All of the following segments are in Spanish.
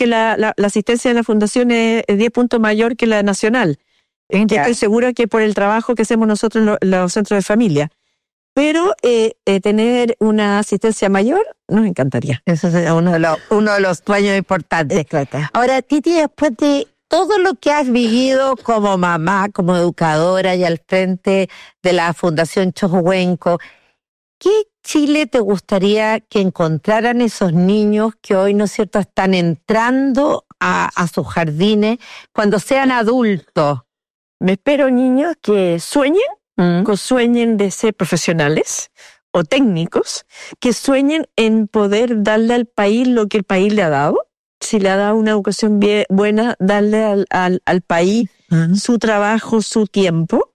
que la asistencia de la fundación es 10 puntos mayor que la nacional. Estoy segura que por el trabajo que hacemos nosotros en los centros de familia. Pero tener una asistencia mayor nos encantaría. Eso es uno de los sueños importantes. Ahora, Titi, después de todo lo que has vivido como mamá, como educadora y al frente de la Fundación Chohuenco, ¿qué Chile te gustaría que encontraran esos niños que hoy, ¿no es cierto?, están entrando a sus jardines cuando sean adultos? Me espero niños que sueñen de ser profesionales o técnicos, que sueñen en poder darle al país lo que el país le ha dado. Si le ha dado una educación buena, darle al país su trabajo, su tiempo.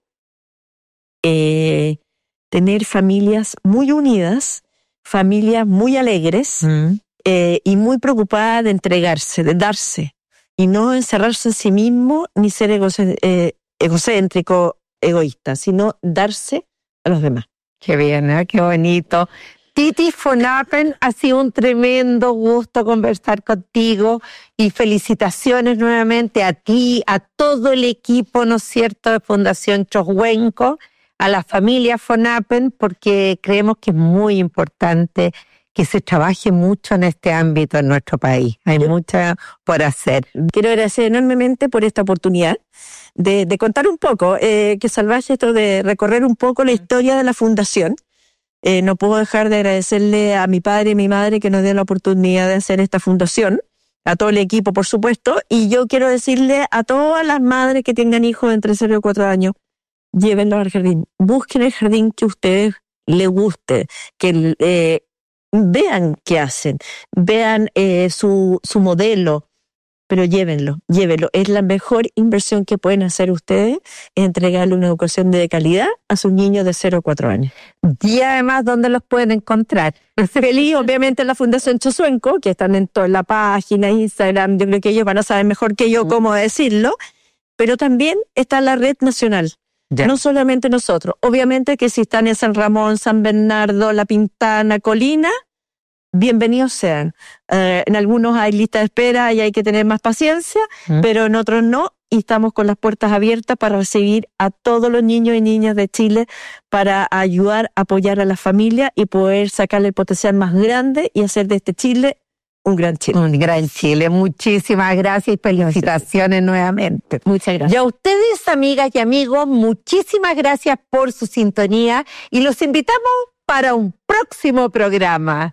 Tener familias muy unidas, familias muy alegres y muy preocupadas de entregarse, de darse, y no encerrarse en sí mismo ni ser egocéntrico, egoísta, sino darse a los demás. Qué bien, ¿eh? Qué bonito. Titi von Appen, ha sido un tremendo gusto conversar contigo y felicitaciones nuevamente a ti, a todo el equipo, ¿no es cierto?, de Fundación Chohuenco, a la familia von Appen, porque creemos que es muy importante que se trabaje mucho en este ámbito en nuestro país. Hay mucho por hacer. Quiero agradecer enormemente por esta oportunidad de contar un poco, que salvaje esto de recorrer un poco la historia de la Fundación. No puedo dejar de agradecerle a mi padre y mi madre que nos dieron la oportunidad de hacer esta fundación, a todo el equipo, por supuesto, y yo quiero decirle a todas las madres que tengan hijos entre 0 y 4 años, llévenlos al jardín, busquen el jardín que a ustedes les guste, que vean qué hacen, vean su modelo, pero llévenlo. Es la mejor inversión que pueden hacer ustedes, es entregarle una educación de calidad a sus niños de 0 a 4 años. Y además, ¿dónde los pueden encontrar? Feliz, obviamente, en la Fundación Chohuenco, que están en toda la página, Instagram, yo creo que ellos van a saber mejor que yo cómo decirlo, pero también está la red nacional. Ya. No solamente nosotros. Obviamente que si están en San Ramón, San Bernardo, La Pintana, Colina, bienvenidos sean. En algunos hay lista de espera y hay que tener más paciencia, pero en otros no, y estamos con las puertas abiertas para recibir a todos los niños y niñas de Chile para ayudar, apoyar a la familia y poder sacarle el potencial más grande y hacer de este Chile un gran Chile. Un gran Chile. Muchísimas gracias y felicitaciones nuevamente. Muchas gracias. Y a ustedes, amigas y amigos, muchísimas gracias por su sintonía y los invitamos para un próximo programa.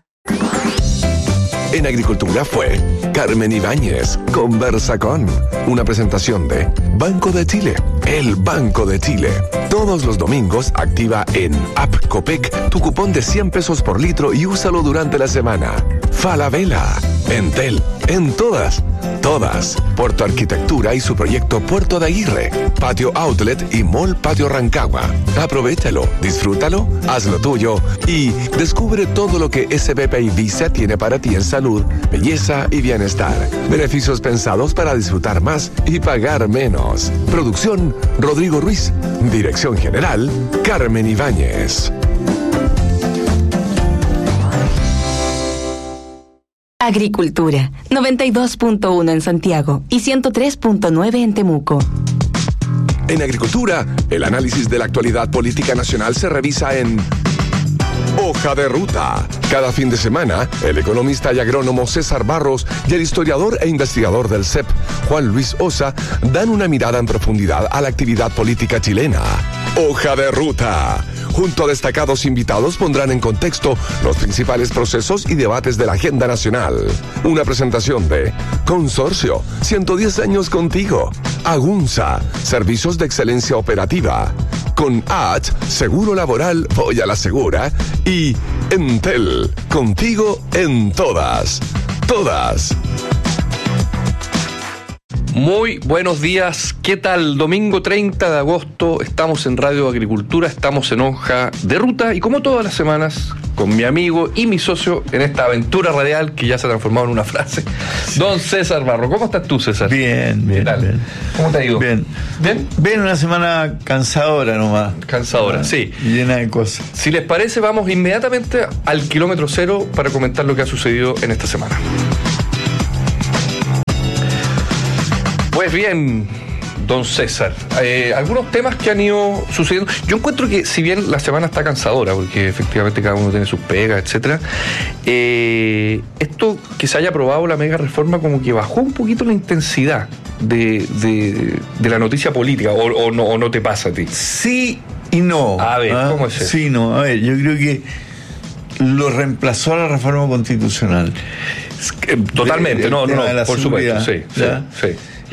En Agricultura fue Carmen Ibáñez Conversa con, una presentación de Banco de Chile, el Banco de Chile. Todos los domingos activa en App Copec tu cupón de 100 pesos por litro y úsalo durante la semana. Falabella, Entel, en todas. Puerto Arquitectura y su proyecto Puerto de Aguirre, Patio Outlet y Mall Patio Rancagua. Aprovéchalo, disfrútalo, hazlo tuyo y descubre todo lo que SBP y Visa tiene para ti en salud, belleza y bienestar. Beneficios pensados para disfrutar más y pagar menos. Producción Rodrigo Ruiz. Dirección General Carmen Ibáñez. Agricultura, 92.1 en Santiago y 103.9 en Temuco. En Agricultura, el análisis de la actualidad política nacional se revisa en Hoja de Ruta. Cada fin de semana, el economista y agrónomo César Barros y el historiador e investigador del CEP, Juan Luis Osa, dan una mirada en profundidad a la actividad política chilena. Hoja de Ruta. Junto a destacados invitados pondrán en contexto los principales procesos y debates de la agenda nacional. Una presentación de Consorcio, 110 años contigo. Agunza, servicios de excelencia operativa. Con AT, seguro laboral, voy a la segura. Y Entel, contigo en todas. Muy buenos días, ¿qué tal? Domingo 30 de agosto, estamos en Radio Agricultura, estamos en Hoja de Ruta y como todas las semanas, con mi amigo y mi socio en esta aventura radial que ya se ha transformado en una frase, don César Barro. ¿Cómo estás tú, César? Bien. ¿Cómo te ha ido? Bien, una semana cansadora nomás. Cansadora, sí. Llena de cosas. Si les parece, vamos inmediatamente al kilómetro cero para comentar lo que ha sucedido en esta semana. Pues bien, don César, algunos temas que han ido sucediendo. Yo encuentro que si bien la semana está cansadora, porque efectivamente cada uno tiene sus pegas, etcétera, esto que se haya aprobado la mega reforma como que bajó un poquito la intensidad de la noticia política, o no te pasa a ti. Sí y no. A ver, ¿cómo es eso? Sí y no. A ver, yo creo que lo reemplazó a la reforma constitucional. Totalmente, no, por supuesto, sí.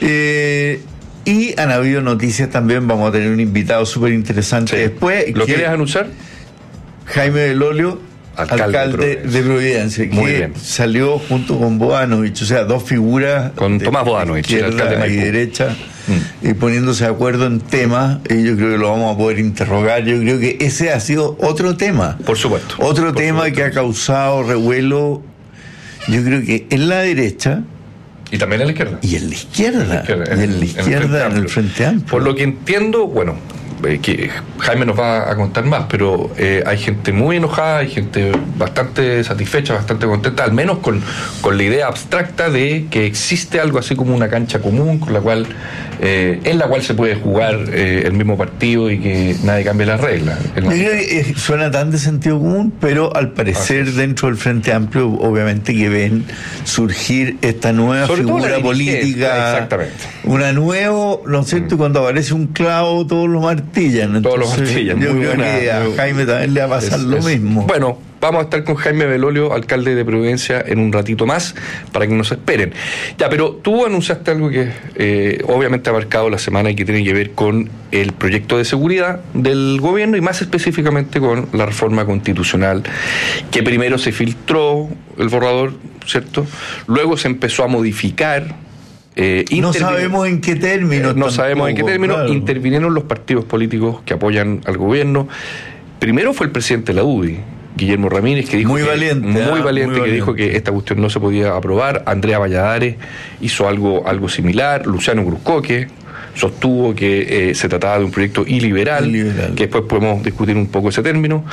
Y han habido noticias también, vamos a tener un invitado súper interesante después. ¿Lo quieres anunciar? Jaime Belolio, alcalde de Providencia, que salió junto con Bodanovich, o sea, dos figuras con Tomás Bodanovich, izquierda y derecha, y poniéndose de acuerdo en temas, y yo creo que lo vamos a poder interrogar. Yo creo que ese ha sido otro tema. Por supuesto. Otro tema que ha causado revuelo, yo creo que en la derecha. Y también en la izquierda. Y en la izquierda, en el Frente Amplio. Por lo que entiendo, bueno, que Jaime nos va a contar más, pero hay gente muy enojada, hay gente bastante satisfecha, bastante contenta, al menos con la idea abstracta de que existe algo así como una cancha común con la cual en la cual se puede jugar el mismo partido y que nadie cambie las reglas. Yo creo que suena tan de sentido común, pero al parecer dentro del Frente Amplio obviamente que ven surgir esta nueva figura política. Exactamente. Una nueva, ¿no es cierto? Cuando aparece un clavo todos lo martillan. Entonces, todos los martillan. Yo creo que a Jaime también le va a pasar lo mismo. Bueno, vamos a estar con Jaime Belolio, alcalde de Providencia, en un ratito más, para que nos esperen. Ya, pero tú anunciaste algo que obviamente ha marcado la semana y que tiene que ver con el proyecto de seguridad del gobierno y más específicamente con la reforma constitucional, que primero se filtró el borrador, ¿cierto? Luego se empezó a modificar. No sabemos en qué término. Claro. Intervinieron los partidos políticos que apoyan al gobierno. Primero fue el presidente de la UDI, Guillermo Ramírez, que dijo muy valiente, que dijo que esta cuestión no se podía aprobar. Andrea Valladares hizo algo similar. Luciano Gruscoque sostuvo que se trataba de un proyecto iliberal, que después podemos discutir un poco ese término.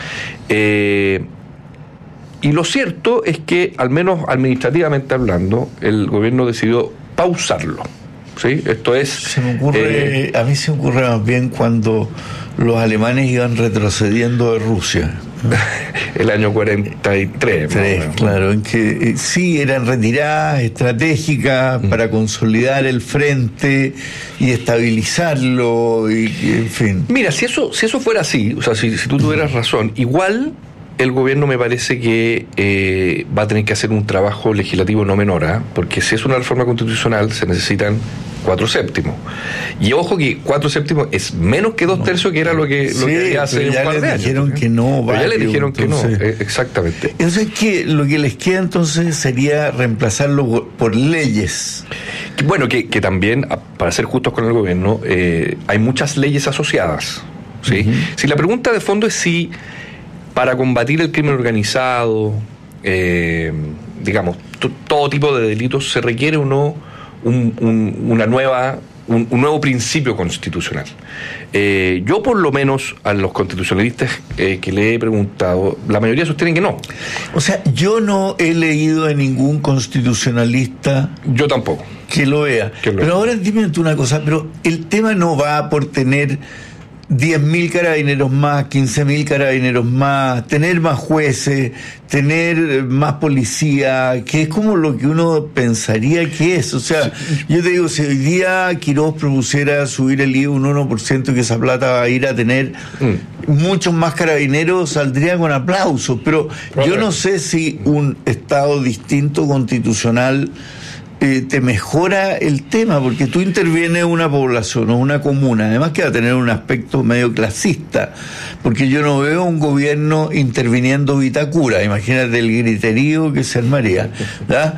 Y lo cierto es que, al menos administrativamente hablando, el gobierno decidió pausarlo. ¿Sí? Esto es. A mí se me ocurre más bien cuando los alemanes iban retrocediendo de Rusia. El año 43. Claro, en que sí eran retiradas estratégicas para consolidar el frente y estabilizarlo, y en fin. Mira, si eso fuera así, o sea, si tú tuvieras razón, igual el gobierno me parece que va a tener que hacer un trabajo legislativo no menor, porque si es una reforma constitucional se necesitan 4/7. Y ojo que 4/7 es menos que 2/3, que era lo que había hace un par de años. Ya les dijeron que no, exactamente. Entonces, lo que les queda entonces sería reemplazarlo por leyes. Bueno, que también, para ser justos con el gobierno, hay muchas leyes asociadas, ¿sí? Uh-huh. Si la pregunta de fondo es si para combatir el crimen organizado, digamos, todo tipo de delitos, se requiere o no un nuevo principio constitucional. Yo, por lo menos, a los constitucionalistas que le he preguntado, la mayoría sostienen que no. O sea, yo no he leído a ningún constitucionalista. Yo tampoco. Que lo vea. Pero ahora dime tú una cosa, pero el tema no va por tener 10.000 carabineros más, 15.000 carabineros más, tener más jueces, tener más policía, que es como lo que uno pensaría que es. O sea, yo te digo, si hoy día Quirós propusiera subir el IVA un 1%, que esa plata va a ir a tener muchos más carabineros, saldría con aplausos. Pero yo no sé si un Estado distinto constitucional te mejora el tema, porque tú intervienes una población o una comuna, además que va a tener un aspecto medio clasista, porque yo no veo un gobierno interviniendo Vitacura, imagínate el griterío que se armaría, ¿verdad?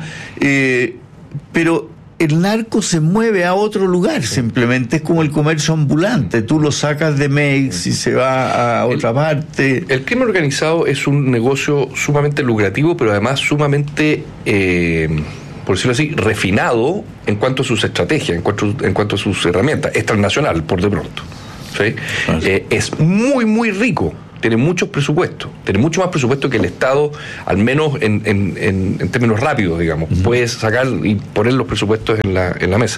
Pero el narco se mueve a otro lugar, simplemente es como el comercio ambulante, tú lo sacas de Mex y se va a otra parte. El crimen organizado es un negocio sumamente lucrativo, pero además sumamente por decirlo así, refinado en cuanto a sus estrategias, en cuanto a sus herramientas, es transnacional, por de pronto. ¿Sí? Es muy, muy rico. tiene muchos presupuestos, tiene mucho más presupuesto que el Estado, al menos en términos rápidos, digamos. Puedes sacar y poner los presupuestos en la mesa.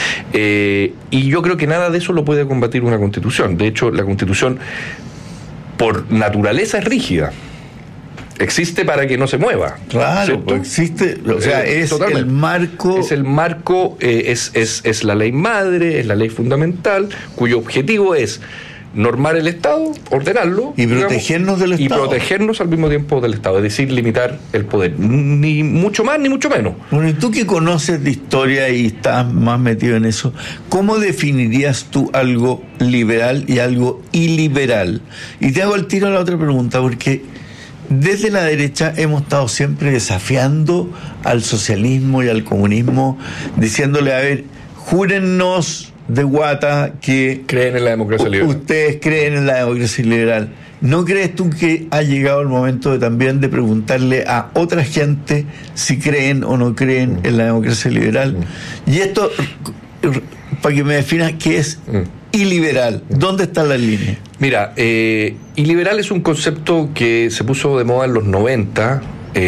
Y yo creo que nada de eso lo puede combatir una Constitución. De hecho, la Constitución, por naturaleza, es rígida. Existe para que no se mueva. Claro, pues existe, o sea, es totalmente el marco. Es el marco, es la ley madre, es la ley fundamental, cuyo objetivo es normar el Estado, ordenarlo y protegernos del Estado. Y protegernos al mismo tiempo del Estado, es decir, limitar el poder. Ni mucho más ni mucho menos. Bueno, y tú que conoces de historia y estás más metido en eso, ¿cómo definirías tú algo liberal y algo iliberal? Y te hago el tiro a la otra pregunta, porque desde la derecha hemos estado siempre desafiando al socialismo y al comunismo, diciéndole, a ver, júrennos de guata que creen en la democracia liberal. Ustedes creen en la democracia liberal. ¿No crees tú que ha llegado el momento también de preguntarle a otra gente si creen o no creen en la democracia liberal? Y esto, para que me definas qué es iliberal, ¿dónde está la línea? Mira, iliberal es un concepto que se puso de moda en los 90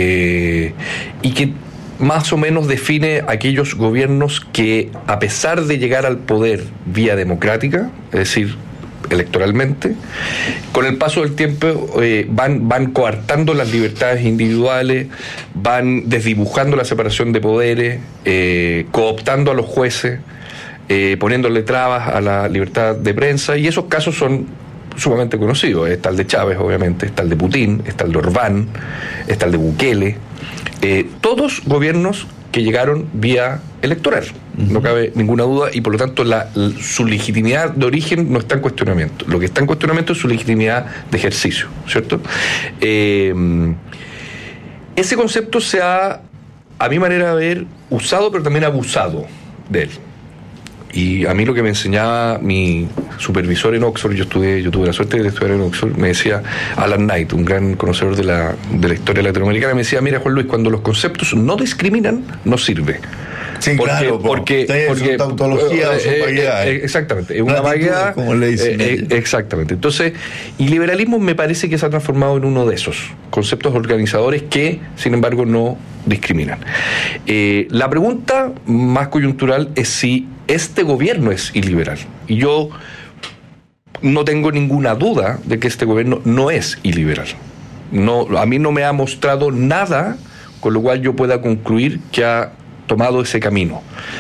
y que más o menos define aquellos gobiernos que, a pesar de llegar al poder vía democrática, es decir, electoralmente, con el paso del tiempo van coartando las libertades individuales, van desdibujando la separación de poderes, cooptando a los jueces, poniéndole trabas a la libertad de prensa, y esos casos son sumamente conocidos. Está el de Chávez, obviamente, está el de Putin, está el de Orbán, está el de Bukele. Todos gobiernos que llegaron vía electoral, no cabe ninguna duda, y por lo tanto su legitimidad de origen no está en cuestionamiento. Lo que está en cuestionamiento es su legitimidad de ejercicio, ¿cierto? Ese concepto se ha, a mi manera de ver, usado, pero también abusado de él. Y a mí lo que me enseñaba mi supervisor en Oxford, yo tuve la suerte de estudiar en Oxford, me decía Alan Knight, un gran conocedor de la historia latinoamericana, me decía, mira, Juan Luis, cuando los conceptos no discriminan, no sirve. Sí, claro, porque tautología o son vaguedades. Exactamente, es una vaguedad, como le dicen. Exactamente. Entonces, y liberalismo me parece que se ha transformado en uno de esos conceptos organizadores que, sin embargo, no discriminan. La pregunta más coyuntural es si este gobierno es iliberal. Y yo no tengo ninguna duda de que este gobierno no es iliberal. No, a mí no me ha mostrado nada con lo cual yo pueda concluir que ha tomado ese camino.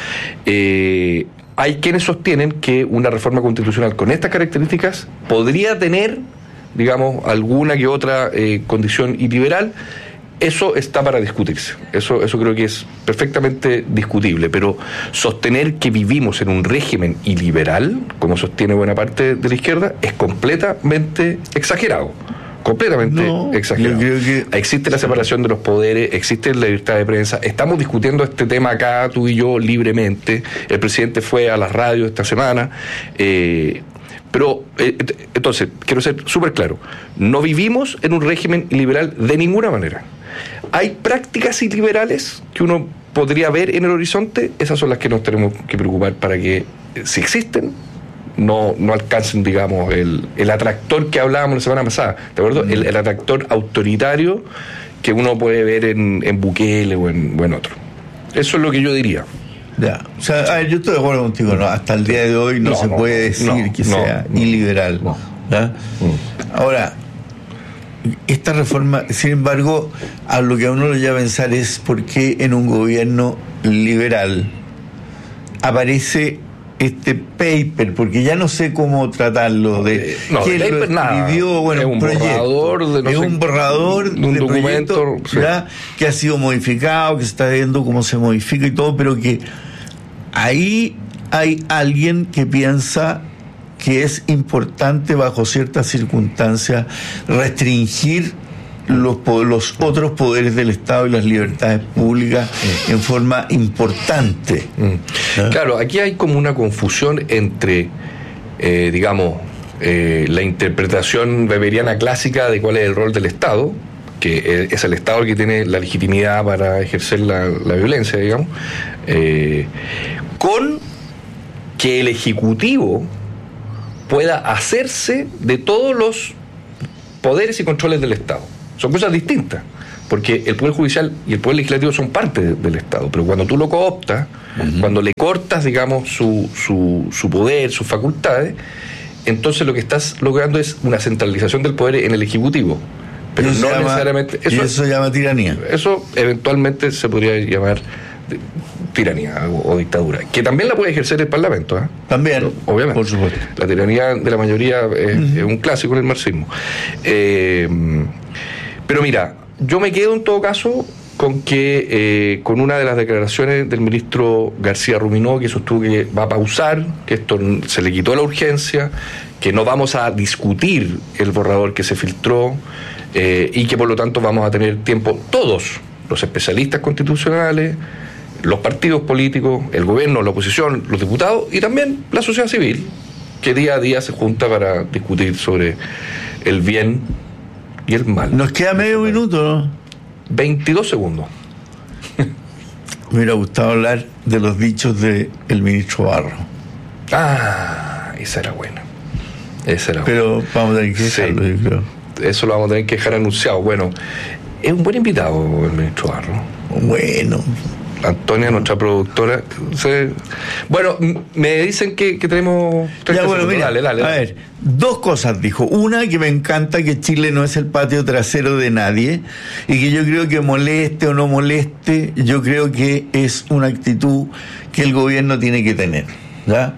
Hay quienes sostienen que una reforma constitucional con estas características podría tener, digamos, alguna que otra condición iliberal. Eso está para discutirse. Eso creo que es perfectamente discutible, pero sostener que vivimos en un régimen iliberal, como sostiene buena parte de la izquierda, es completamente exagerado. Completamente exagerado. Existe la separación de los poderes, existe la libertad de prensa. Estamos discutiendo este tema acá, tú y yo, libremente. El presidente fue a las radios esta semana. Pero, entonces, quiero ser súper claro. No vivimos en un régimen iliberal de ninguna manera. Hay prácticas iliberales que uno podría ver en el horizonte. Esas son las que nos tenemos que preocupar para que, si existen, no alcancen, digamos, el atractor que hablábamos la semana pasada, ¿de acuerdo? El atractor autoritario que uno puede ver en Bukele o en otro. Eso es lo que yo diría. Ya. O sea, a ver, yo estoy de acuerdo contigo, ¿no? Hasta el día de hoy no se puede decir que sea iliberal. Ahora, esta reforma, sin embargo, a lo que a uno le lleva a pensar es por qué en un gobierno liberal aparece este paper, porque ya no sé cómo tratarlo, de quién lo escribió, bueno, es un proyecto, es un borrador de un documento, ¿verdad? Que ha sido modificado, que se está viendo cómo se modifica y todo, pero que ahí hay alguien que piensa que es importante bajo ciertas circunstancias restringir los otros poderes del Estado y las libertades públicas en forma importante. Claro, aquí hay como una confusión entre, digamos, la interpretación weberiana clásica de cuál es el rol del Estado, que es el Estado el que tiene la legitimidad para ejercer la violencia, digamos, con que el Ejecutivo pueda hacerse de todos los poderes y controles del Estado. Son cosas distintas, porque el Poder Judicial y el Poder Legislativo son parte del Estado, pero cuando tú lo cooptas, cuando le cortas, digamos, su poder, sus facultades, entonces lo que estás logrando es una centralización del poder en el Ejecutivo. Pero no necesariamente... Eso se llama tiranía. Eso eventualmente se podría llamar tiranía o dictadura, que también la puede ejercer el Parlamento, ¿eh? También, pero, obviamente, por supuesto. la tiranía de la mayoría es un clásico en el marxismo. Pero mira, yo me quedo en todo caso con que con una de las declaraciones del ministro García Ruminó, que sostuvo que va a pausar, que esto se le quitó la urgencia, que no vamos a discutir el borrador que se filtró, y que por lo tanto vamos a tener tiempo todos, los especialistas constitucionales, los partidos políticos, el gobierno, la oposición, los diputados y también la sociedad civil, que día a día se junta para discutir sobre el bien y el mal. Nos queda medio minuto, ¿no? 22 segundos. Me hubiera gustado hablar de los dichos del ministro Barro. Ah, esa era buena. Pero vamos a tener que dejarlo, sí, yo creo. Eso lo vamos a tener que dejar anunciado. Bueno, es un buen invitado el ministro Barro. Bueno. Antonia, nuestra productora. Bueno, me dicen que tenemos... Ya, bueno, mira, dale. A ver, dos cosas dijo. Una, que me encanta que Chile no es el patio trasero de nadie, y que yo creo que moleste o no moleste, yo creo que es una actitud que el gobierno tiene que tener, ¿ya?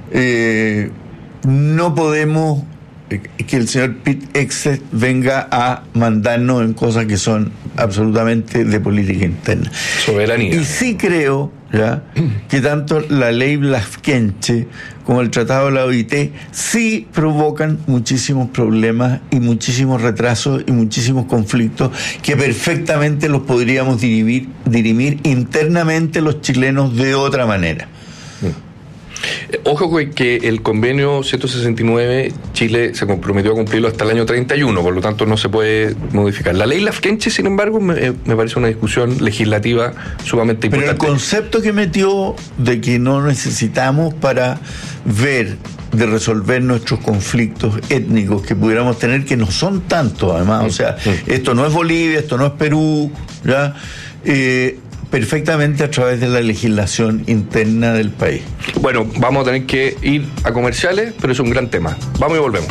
No podemos que el señor Pete Hegseth venga a mandarnos en cosas que son absolutamente de política interna. Soberanía. Y sí creo, ¿ya?, que tanto la ley Lafkenche como el tratado de la OIT sí provocan muchísimos problemas y muchísimos retrasos y muchísimos conflictos que perfectamente los podríamos dirimir internamente los chilenos de otra manera. Ojo que el convenio 169 Chile se comprometió a cumplirlo hasta el año 31, por lo tanto no se puede modificar. La ley Lafkenche, sin embargo, me parece una discusión legislativa sumamente importante. Pero el concepto que metió de que no necesitamos para de resolver nuestros conflictos étnicos que pudiéramos tener, que no son tantos además, o sea, esto no es Bolivia, esto no es Perú, ¿ya? Perfectamente a través de la legislación interna del país. Bueno, vamos a tener que ir a comerciales, pero es un gran tema. Vamos y volvemos.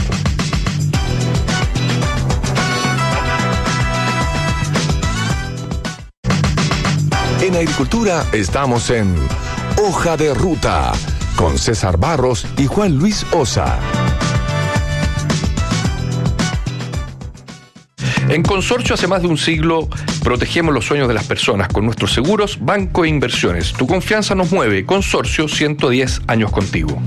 En Agricultura estamos en Hoja de Ruta, con César Barros y Juan Luis Osa. En Consorcio, hace más de un siglo, protegemos los sueños de las personas con nuestros seguros, banco e inversiones. Tu confianza nos mueve. Consorcio, 110 años contigo.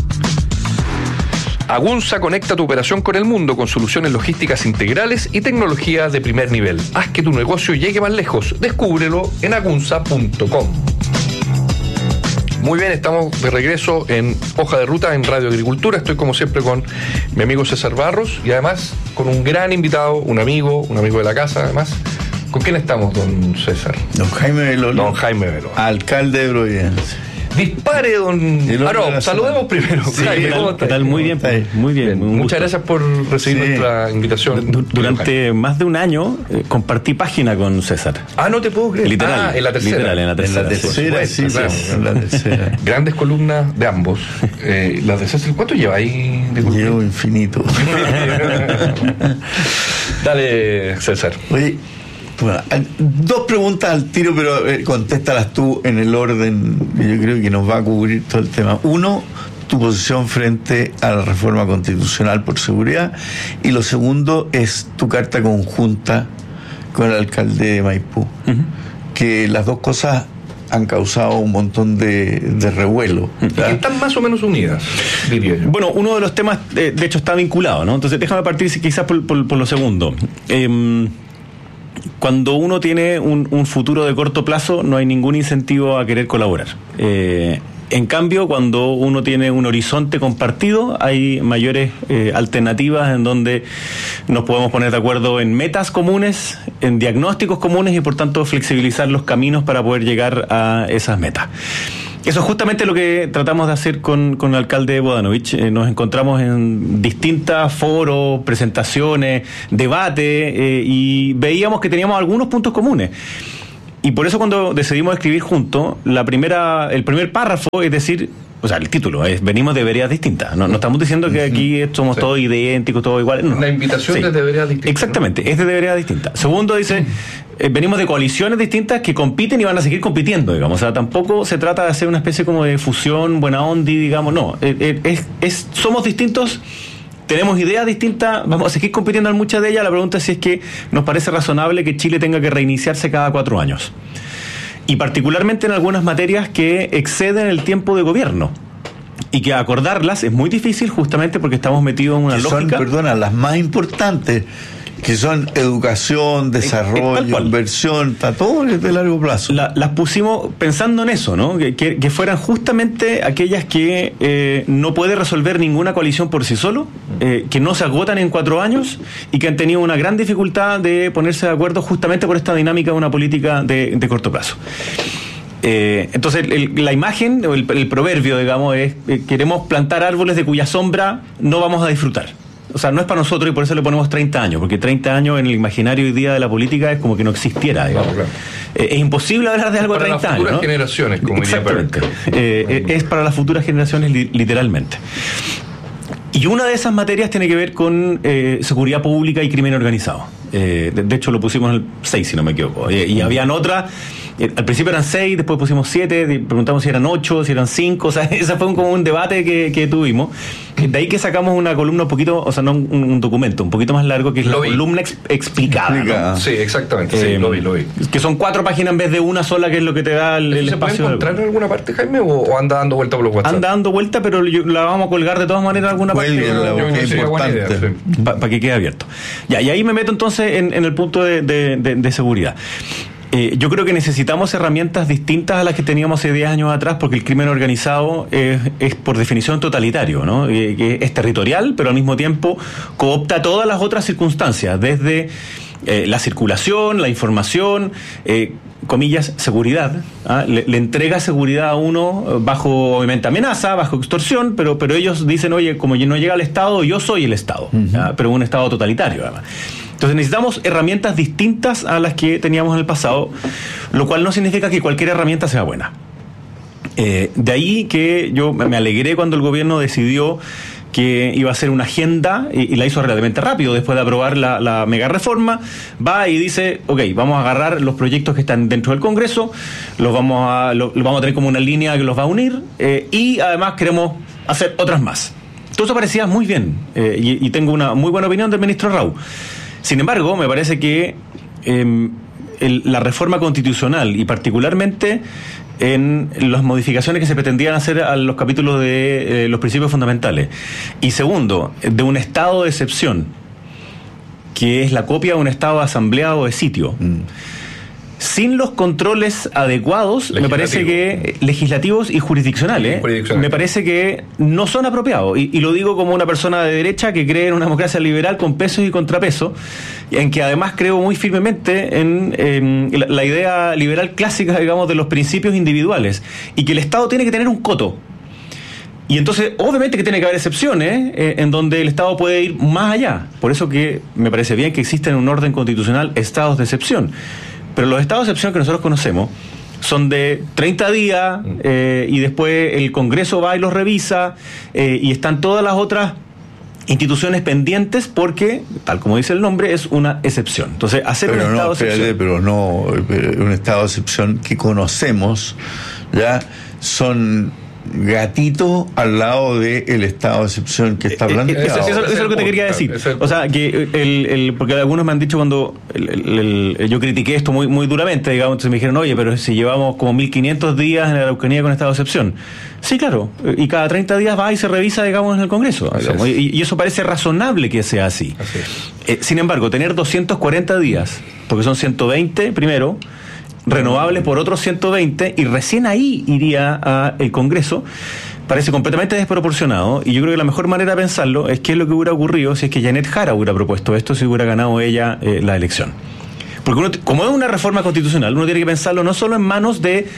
Agunza conecta tu operación con el mundo con soluciones logísticas integrales y tecnología de primer nivel. Haz que tu negocio llegue más lejos. Descúbrelo en agunza.com. Muy bien, estamos de regreso en Hoja de Ruta en Radio Agricultura. Estoy como siempre con mi amigo César Barros y además con un gran invitado, un amigo de la casa además. ¿Con quién estamos, don César? Don Jaime Belolio. Don Jaime Belolio. Alcalde de Providencia. Dispare, don... saludemos primero. Sí, Jaime, ¿cómo estás? ¿Qué tal? Muy bien, muy bien. Muchas gracias por recibir nuestra invitación. Durante más de un año compartí página con César. Ah, no te puedo creer. Literal. En la tercera. Literal, en la tercera. En la tercera. Grandes columnas de ambos. Las de César, ¿cuánto lleva ahí? Llevo infinito. Dale, César. Oye, bueno, dos preguntas al tiro, pero contéstalas tú en el orden que yo creo que nos va a cubrir todo el tema. Uno, tu posición frente a la reforma constitucional por seguridad, y lo segundo es tu carta conjunta con el alcalde de Maipú, que las dos cosas han causado un montón de revuelo. Y que están más o menos unidas, diría yo. Bueno, uno de los temas, de hecho, está vinculado, ¿no? Entonces, déjame partir quizás por lo segundo. Cuando uno tiene un futuro de corto plazo, no hay ningún incentivo a querer colaborar. En cambio, cuando uno tiene un horizonte compartido, hay mayores alternativas en donde nos podemos poner de acuerdo en metas comunes, en diagnósticos comunes y por tanto flexibilizar los caminos para poder llegar a esas metas. Eso es justamente lo que tratamos de hacer con el alcalde Bodanovich. Nos encontramos en distintas foros, presentaciones, debates, y veíamos que teníamos algunos puntos comunes. Y por eso cuando decidimos escribir juntos, el primer párrafo es decir, o sea, el título es venimos de veredas distintas. No estamos diciendo que aquí somos todos idénticos, todos iguales. No. La invitación es de veredas distintas. Exactamente, es de veredas distintas. Segundo dice, venimos de coaliciones distintas que compiten y van a seguir compitiendo, digamos. O sea, tampoco se trata de hacer una especie como de fusión, buena onda, digamos, no. Somos distintos, tenemos ideas distintas, vamos a seguir compitiendo en muchas de ellas. La pregunta es si es que nos parece razonable que Chile tenga que reiniciarse cada 4 años. Y particularmente en algunas materias que exceden el tiempo de gobierno. Y que acordarlas es muy difícil justamente porque estamos metidos en una lógica... las más importantes, que son educación, desarrollo, inversión, está todo de largo plazo. Las pusimos pensando en eso, ¿no? Que fueran justamente aquellas que no puede resolver ninguna coalición por sí solo, que no se agotan en 4 años y que han tenido una gran dificultad de ponerse de acuerdo justamente por esta dinámica de una política de corto plazo. Entonces la imagen, el proverbio, digamos, es queremos plantar árboles de cuya sombra no vamos a disfrutar. O sea, no es para nosotros y por eso le ponemos 30 años, porque 30 años en el imaginario hoy día de la política es como que no existiera, digamos. Claro. Es imposible hablar de algo de 30 años. Para las futuras generaciones, como diría Perelman. Es para las futuras generaciones literalmente. Y una de esas materias tiene que ver con seguridad pública y crimen organizado. De hecho, lo pusimos en el 6, si no me equivoco. Y habían otras. Al principio eran 6, después pusimos 7, preguntamos si eran 8, si eran 5, o sea, ese fue como un debate que tuvimos. De ahí que sacamos una columna un poquito, o sea, no un documento, un poquito más largo, que es la columna explicada, ¿no? Sí, exactamente, sí, lo vi. Que son 4 páginas en vez de una sola, que es lo que te da el espacio. ¿Se puede encontrar en alguna parte, Jaime, o anda dando vuelta por los WhatsApp? Anda dando vuelta, pero la vamos a colgar de todas maneras en alguna parte. Es importante. Para que quede abierto. Ya, y ahí me meto entonces en el punto de seguridad. Yo creo que necesitamos herramientas distintas a las que teníamos hace 10 años atrás, porque el crimen organizado es por definición totalitario, ¿no? Es territorial, pero al mismo tiempo coopta todas las otras circunstancias, desde la circulación, la información, comillas, seguridad. Le entrega seguridad a uno bajo, obviamente, amenaza, bajo extorsión, pero ellos dicen, oye, como no llega al Estado, yo soy el Estado, pero un Estado totalitario, además. Entonces necesitamos herramientas distintas a las que teníamos en el pasado, lo cual no significa que cualquier herramienta sea buena. De ahí que yo me alegré cuando el gobierno decidió que iba a hacer una agenda y la hizo relativamente rápido. Después de aprobar la mega reforma, va y dice, ok, vamos a agarrar los proyectos que están dentro del Congreso, los vamos a tener como una línea que los va a unir, y además queremos hacer otras más. Todo eso parecía muy bien, y tengo una muy buena opinión del ministro Rau. Sin embargo, me parece que la reforma constitucional, y particularmente en las modificaciones que se pretendían hacer a los capítulos de los principios fundamentales, y segundo, de un estado de excepción, que es la copia de un estado de asamblea o de sitio, sin los controles adecuados, me parece que legislativos y jurisdiccionales, me parece que no son apropiados. Y lo digo como una persona de derecha que cree en una democracia liberal con pesos y contrapesos, en que además creo muy firmemente en la idea liberal clásica, digamos, de los principios individuales, y que el Estado tiene que tener un coto. Y entonces, obviamente que tiene que haber excepciones en donde el Estado puede ir más allá. Por eso que me parece bien que existen en un orden constitucional estados de excepción. Pero los estados de excepción que nosotros conocemos son de 30 días, y después el Congreso va y los revisa, y están todas las otras instituciones pendientes porque, tal como dice el nombre, es una excepción. Entonces, hacer un estado de excepción... Pero un estado de excepción que conocemos ya son gatito al lado del estado de excepción que está planteado. Eso es lo que te quería decir. O sea, que porque algunos me han dicho cuando yo critiqué esto muy, muy duramente, digamos, entonces me dijeron, oye, pero si llevamos como 1500 días en la Araucanía con estado de excepción. Sí, claro, y cada 30 días va y se revisa, digamos, en el Congreso. Digamos, y eso parece razonable que sea así. Sin embargo, tener 240 días, porque son 120 primero, renovables por otros 120, y recién ahí iría al Congreso, parece completamente desproporcionado. Y yo creo que la mejor manera de pensarlo es qué es lo que hubiera ocurrido si es que Janet Jara hubiera propuesto esto, si hubiera ganado ella la elección. Porque como es una reforma constitucional, uno tiene que pensarlo no solo en manos de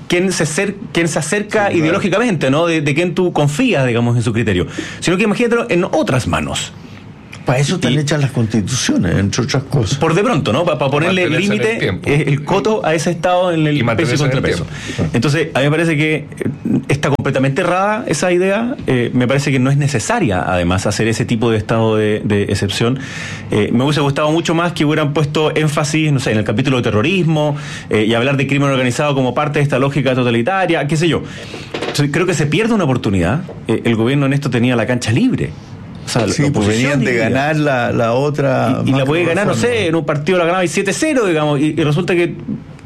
quién se acerca ideológicamente, ¿no? De quién tú confías, digamos, en su criterio. Sino que imagínatelo en otras manos. Para eso están hechas las constituciones, entre otras cosas. Por de pronto, ¿no? Para ponerle límite, el coto a ese Estado en el peso y contrapeso. Entonces, a mí me parece que está completamente errada esa idea. Me parece que no es necesaria, además, hacer ese tipo de estado de excepción. Me hubiese gustado mucho más que hubieran puesto énfasis, no sé, en el capítulo de terrorismo y hablar de crimen organizado como parte de esta lógica totalitaria, qué sé yo. Entonces, creo que se pierde una oportunidad. El gobierno en esto tenía la cancha libre. O sea, sí, pues venían de ganar la otra. Y la puede ganar, no sé, en un partido la ganaba y 7-0, digamos, y resulta que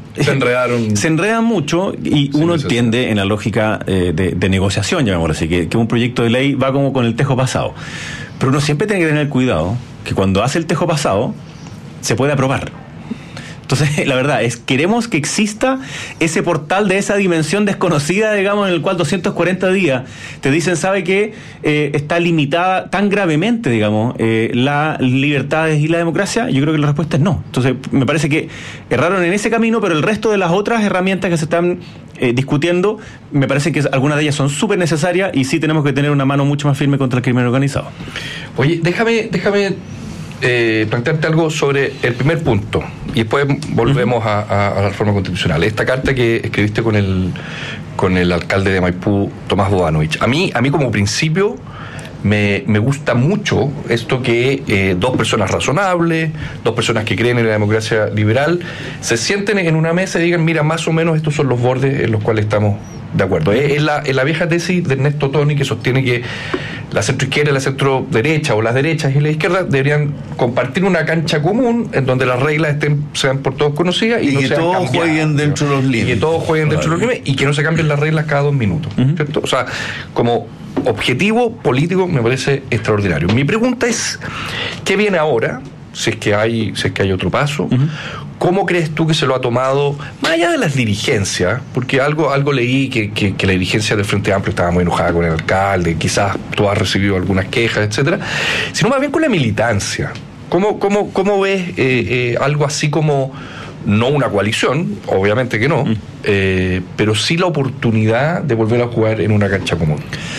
se enredan mucho y uno entiende en la lógica de negociación, llamémoslo así, que un proyecto de ley va como con el tejo pasado. Pero uno siempre tiene que tener cuidado que cuando hace el tejo pasado se puede aprobar. Entonces, la verdad es, queremos que exista ese portal de esa dimensión desconocida, digamos, en el cual 240 días te dicen, ¿sabe qué? Está limitada tan gravemente, digamos, las libertades y la democracia. Yo creo que la respuesta es no. Entonces, me parece que erraron en ese camino, pero el resto de las otras herramientas que se están discutiendo, me parece que algunas de ellas son súper necesarias y sí tenemos que tener una mano mucho más firme contra el crimen organizado. Oye, déjame plantearte algo sobre el primer punto y después volvemos a la reforma constitucional. Esta carta que escribiste con el alcalde de Maipú, Tomás Bodanovich. A mí como principio me gusta mucho esto que dos personas razonables, dos personas que creen en la democracia liberal, se sienten en una mesa y digan, mira, más o menos estos son los bordes en los cuales estamos de acuerdo. Es la vieja tesis de Ernesto Toni, que sostiene que la centroizquierda y la centroderecha, o las derechas y la izquierda, deberían compartir una cancha común en donde las reglas sean por todos conocidas y no que todos jueguen dentro de los límites. Y que todos jueguen dentro de los límites y que no se cambien las reglas cada 2 minutos. ¿Cierto? O sea, como objetivo político me parece extraordinario. Mi pregunta es, ¿qué viene ahora? Si es que hay otro paso. ¿Cómo crees tú que se lo ha tomado, más allá de las dirigencias? Porque algo leí que la dirigencia del Frente Amplio estaba muy enojada con el alcalde, quizás tú has recibido algunas quejas, etcétera, sino más bien con la militancia. ¿Cómo ves algo así como, no una coalición, obviamente que no, pero sí la oportunidad de volver a jugar en una cancha común?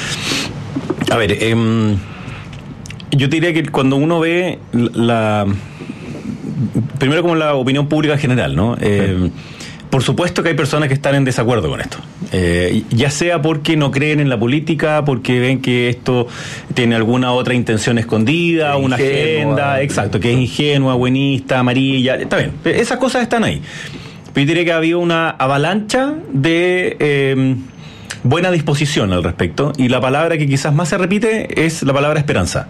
A ver, yo te diría que cuando uno ve primero como la opinión pública general, ¿no? Por supuesto que hay personas que están en desacuerdo con esto, ya sea porque no creen en la política, porque ven que esto tiene alguna otra intención escondida, una agenda, exacto, que es ingenua, buenista, amarilla, está bien, esas cosas están ahí. Pero yo diría que ha habido una avalancha de buena disposición al respecto, y la palabra que quizás más se repite es la palabra esperanza.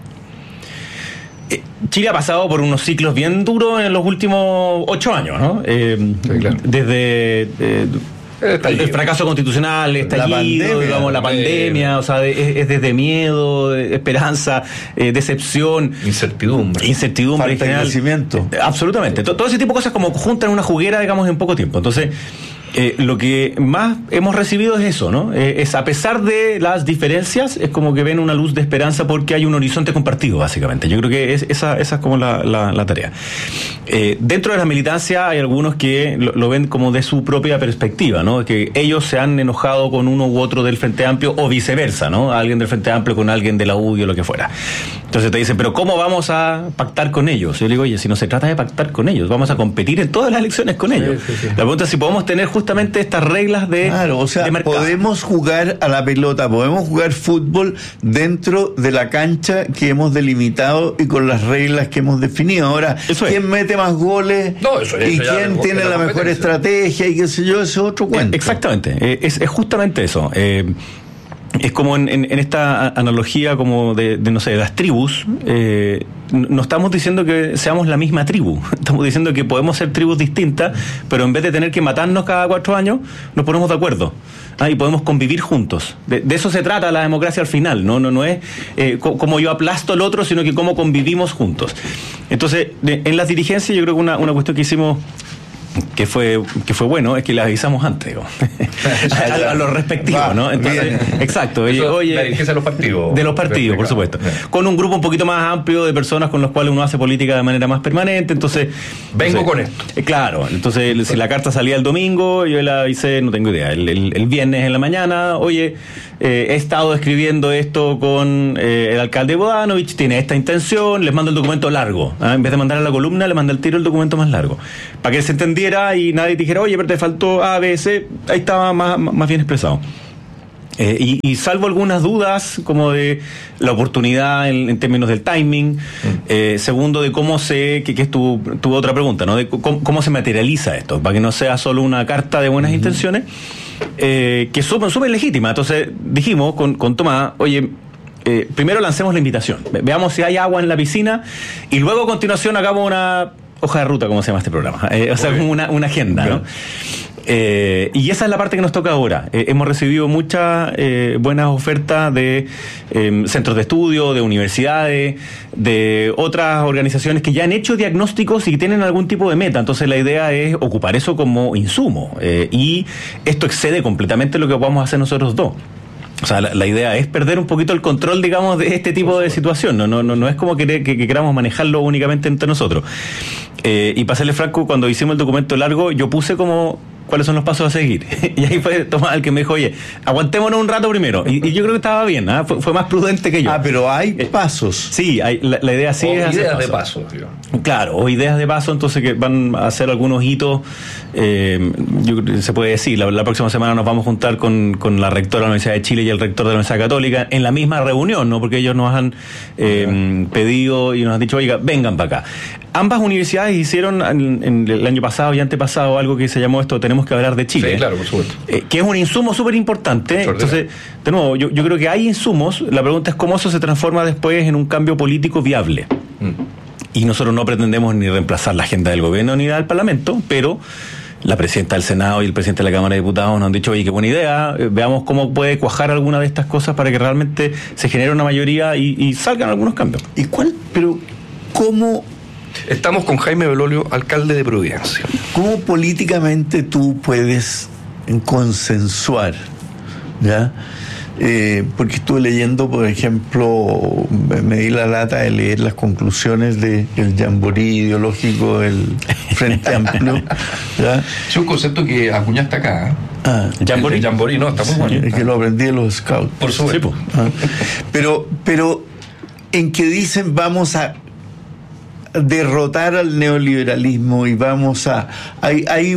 Chile ha pasado por unos ciclos bien duros en los últimos 8 años, ¿no? Sí, claro. Desde el fracaso constitucional, estallido, la pandemia, o sea, es desde miedo, esperanza, decepción, incertidumbre falta en general, de crecimiento. Absolutamente. Todo ese tipo de cosas como juntan en una juguera, digamos, en poco tiempo. Entonces, lo que más hemos recibido es eso, ¿no? Es, a pesar de las diferencias, es como que ven una luz de esperanza porque hay un horizonte compartido, básicamente. Yo creo que esa es como la tarea. Dentro de la militancia hay algunos que lo ven como de su propia perspectiva, ¿no? Que ellos se han enojado con uno u otro del Frente Amplio o viceversa, ¿no? Alguien del Frente Amplio con alguien de la UDI o lo que fuera. Entonces te dicen, pero ¿cómo vamos a pactar con ellos? Yo le digo, oye, si no se trata de pactar con ellos, vamos a competir en todas las elecciones con ellos. Sí. La pregunta es si podemos tener justamente estas reglas de claro, o sea, podemos jugar a la pelota, podemos jugar fútbol dentro de la cancha que hemos delimitado y con las reglas que hemos definido. Ahora, ¿quién mete más goles? ¿Y quién tiene la mejor estrategia? Y qué sé yo, ese es otro cuento. Exactamente, es justamente eso. Es como en esta analogía como de no sé, de las tribus. No estamos diciendo que seamos la misma tribu, estamos diciendo que podemos ser tribus distintas, pero en vez de tener que matarnos cada 4 años, nos ponemos de acuerdo y podemos convivir juntos. De eso se trata la democracia al final, no es como yo aplasto al otro, sino que cómo convivimos juntos. Entonces, en las dirigencias yo creo que una cuestión que hicimos que fue bueno, es que le avisamos antes, digo. a los respectivos, ¿no? Entonces, exacto. Oye, la dirigencia de los partidos. De los partidos, por supuesto. Con un grupo un poquito más amplio de personas con los cuales uno hace política de manera más permanente, entonces... Vengo con esto. Claro, entonces si la carta salía el domingo, yo la avisé, no tengo idea, el viernes en la mañana, oye, he estado escribiendo esto con el alcalde Bodanovich, tiene esta intención, les mando el documento largo. En vez de mandar a la columna, le mandé al tiro el documento más largo. Para que se entendiera y nadie dijera, oye, pero te faltó A, B, C, ahí estaba más bien expresado. Y salvo algunas dudas como de la oportunidad en términos del timing, segundo de cómo que es tu otra pregunta, ¿no? De cómo se materializa esto, para que no sea solo una carta de buenas intenciones, que son súper legítima. Entonces dijimos con Tomás, oye, primero lancemos la invitación, veamos si hay agua en la piscina y luego a continuación hagamos una hoja de ruta, como se llama este programa, o sea, como una agenda, ¿no? Y esa es la parte que nos toca ahora. Hemos recibido muchas buenas ofertas de centros de estudio, de universidades, de otras organizaciones que ya han hecho diagnósticos y que tienen algún tipo de meta. Entonces la idea es ocupar eso como insumo, y esto excede completamente lo que vamos a hacer nosotros dos. O sea, la idea es perder un poquito el control, digamos, de este tipo de situación. No es como que queramos manejarlo únicamente entre nosotros. Y para serle franco, cuando hicimos el documento largo, yo puse como cuáles son los pasos a seguir. Y ahí fue Tomás el que me dijo, oye, aguantémonos un rato primero. Y yo creo que estaba bien, ¿eh? Fue más prudente que yo. Pero hay pasos. Sí, la idea sí es ideas de paso. Claro, o ideas de paso, entonces que van a hacer algunos hitos. Se puede decir, la próxima semana nos vamos a juntar con la rectora de la Universidad de Chile y el rector de la Universidad Católica en la misma reunión, ¿no? Porque ellos nos han pedido y nos han dicho, oiga, vengan para acá. Ambas universidades hicieron en el año pasado y antepasado algo que se llamó esto, tenemos que hablar de Chile. Sí, claro, por supuesto. Que es un insumo súper importante. Entonces, de nuevo, yo creo que hay insumos, la pregunta es cómo eso se transforma después en un cambio político viable. Y nosotros no pretendemos ni reemplazar la agenda del gobierno ni la del Parlamento, pero la presidenta del Senado y el presidente de la Cámara de Diputados nos han dicho, oye, qué buena idea, veamos cómo puede cuajar alguna de estas cosas para que realmente se genere una mayoría y salgan algunos cambios. ¿Y cómo? Estamos con Jaime Belolio, alcalde de Providencia. ¿Cómo políticamente tú puedes consensuar? ¿Ya? Porque estuve leyendo, por ejemplo, me di la lata de leer las conclusiones del jamboree ideológico del Frente Amplio. ¿Ya? Es un concepto que acuñaste acá. ¿Jamboree? El jamboree, no, está muy bueno. Es que lo aprendí de los scouts. Por supuesto. Sí, pero en que dicen vamos a derrotar al neoliberalismo y vamos a... Hay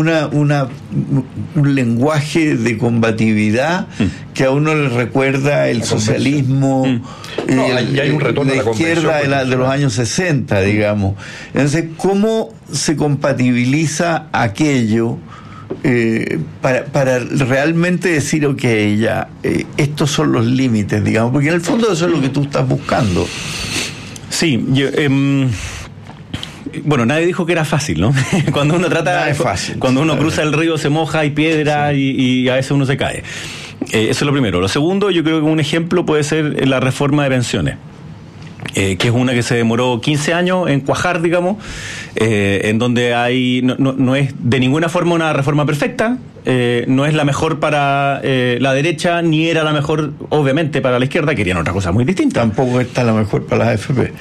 un lenguaje de combatividad que a uno le recuerda el socialismo, hay un retorno de a la izquierda de los años 60, digamos. Entonces, ¿cómo se compatibiliza aquello para realmente decir, ok, ya, estos son los límites, digamos? Porque en el fondo eso es lo que tú estás buscando. Sí, bueno, nadie dijo que era fácil, ¿no? Cuando uno es fácil, cuando uno cruza el río se moja, hay piedra, sí. y a veces uno se cae. Eso es lo primero. Lo segundo, yo creo que un ejemplo puede ser la reforma de pensiones. Que es una que se demoró 15 años en cuajar, digamos, en donde no es de ninguna forma una reforma perfecta, no es la mejor para la derecha, ni era la mejor, obviamente, para la izquierda, querían otra cosa muy distinta. Tampoco está la mejor para las AFP.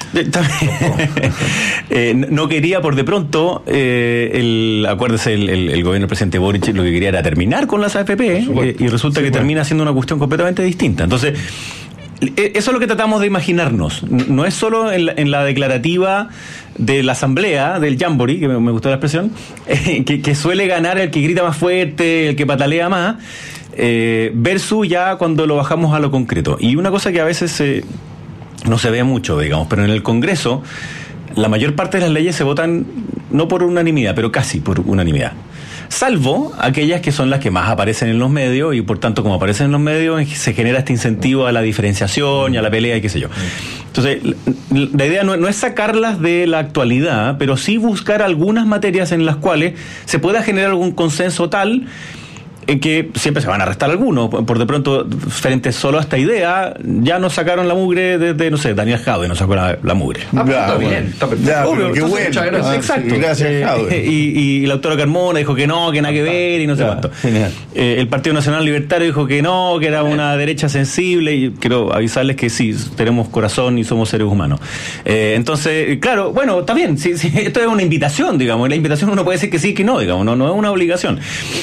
No quería, por de pronto, acuérdese, el gobierno del presidente Boric lo que quería era terminar con las AFP, y resulta que termina siendo una cuestión completamente distinta. Entonces, eso es lo que tratamos de imaginarnos. No es solo en la declarativa de la asamblea, del jamboree, que me gustó la expresión, que suele ganar el que grita más fuerte, el que patalea más, versus ya cuando lo bajamos a lo concreto. Y una cosa que a veces no se ve mucho, digamos, pero en el Congreso la mayor parte de las leyes se votan no por unanimidad, pero casi por unanimidad. Salvo aquellas que son las que más aparecen en los medios, y por tanto, como aparecen en los medios, se genera este incentivo a la diferenciación y a la pelea y qué sé yo. Entonces, la idea no es sacarlas de la actualidad, pero sí buscar algunas materias en las cuales se pueda generar algún consenso tal en que siempre se van a arrestar algunos. Por de pronto, frente solo a esta idea, ya nos sacaron la mugre desde, no sé, Daniel Jadwe nos sacó la mugre. Está bien, está perfecto. Ya, Obvio, qué bueno. muchas gracias. Exacto. Gracias, Jadwe. Y la autora Carmona dijo que no, que nada que ver y no sé cuánto. Genial. El Partido Nacional Libertario dijo que no, que era una derecha sensible, y quiero avisarles que sí, tenemos corazón y somos seres humanos. Entonces, claro, bueno, está bien, sí, esto es una invitación, digamos, la invitación uno puede decir que sí, que no, digamos, no es una obligación.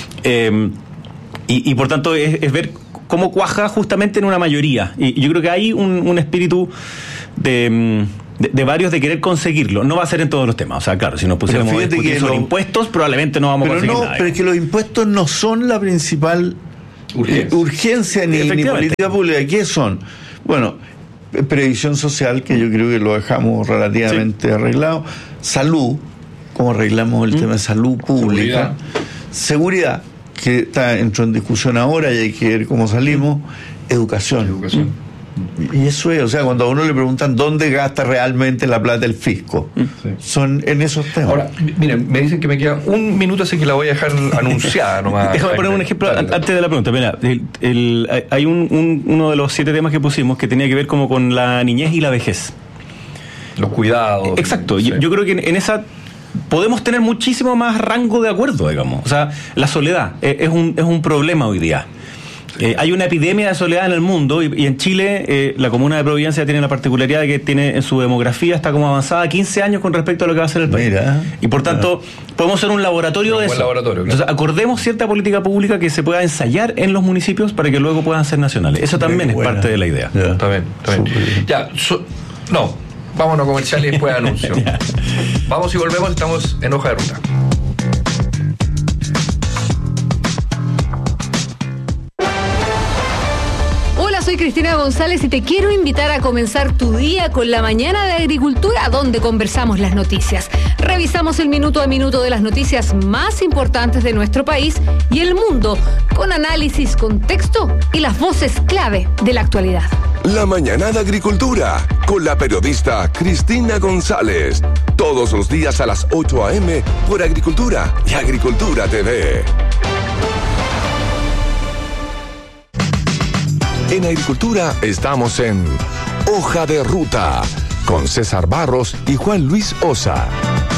Y por tanto es ver cómo cuaja justamente en una mayoría. Y yo creo que hay un espíritu de varios de querer conseguirlo. No va a ser en todos los temas. O sea, claro, si nos pusiéramos a discutir sobre impuestos, probablemente no vamos a conseguir nada. Pero es que los impuestos no son la principal urgencia ni política pública. ¿Qué son? Bueno, previsión social, que yo creo que lo dejamos relativamente arreglado. Salud, cómo arreglamos el tema de salud pública. Seguridad, que entró en discusión ahora y hay que ver cómo salimos. Educación. Y eso es, o sea, cuando a uno le preguntan dónde gasta realmente la plata el fisco, son en esos temas. Ahora, miren, me dicen que me queda un minuto, así que la voy a dejar anunciada nomás. Déjame poner un ejemplo antes de la pregunta. Mira, hay uno de los 7 temas que pusimos que tenía que ver como con la niñez y la vejez. Los cuidados. Exacto. Sí. Yo creo que en esa podemos tener muchísimo más rango de acuerdo, digamos. O sea, la soledad es un problema hoy día. Hay una epidemia de soledad en el mundo y en Chile la comuna de Providencia tiene la particularidad de que tiene en su demografía está como avanzada 15 años con respecto a lo que va a ser el país. Y por tanto podemos ser un laboratorio de eso. Laboratorio, claro. Entonces acordemos cierta política pública que se pueda ensayar en los municipios para que luego puedan ser nacionales. Eso también es parte de la idea. Está bien. Ya, no, vámonos a comercial y después anuncio. Vamos y volvemos, estamos en Hoja de Ruta. Soy Cristina González y te quiero invitar a comenzar tu día con la mañana de agricultura, donde conversamos las noticias. Revisamos el minuto a minuto de las noticias más importantes de nuestro país y el mundo, con análisis, contexto y las voces clave de la actualidad. La mañana de agricultura, con la periodista Cristina González. Todos los días a las 8 a.m. por Agricultura y Agricultura TV. En Agricultura estamos en Hoja de Ruta, con César Barros y Juan Luis Osa.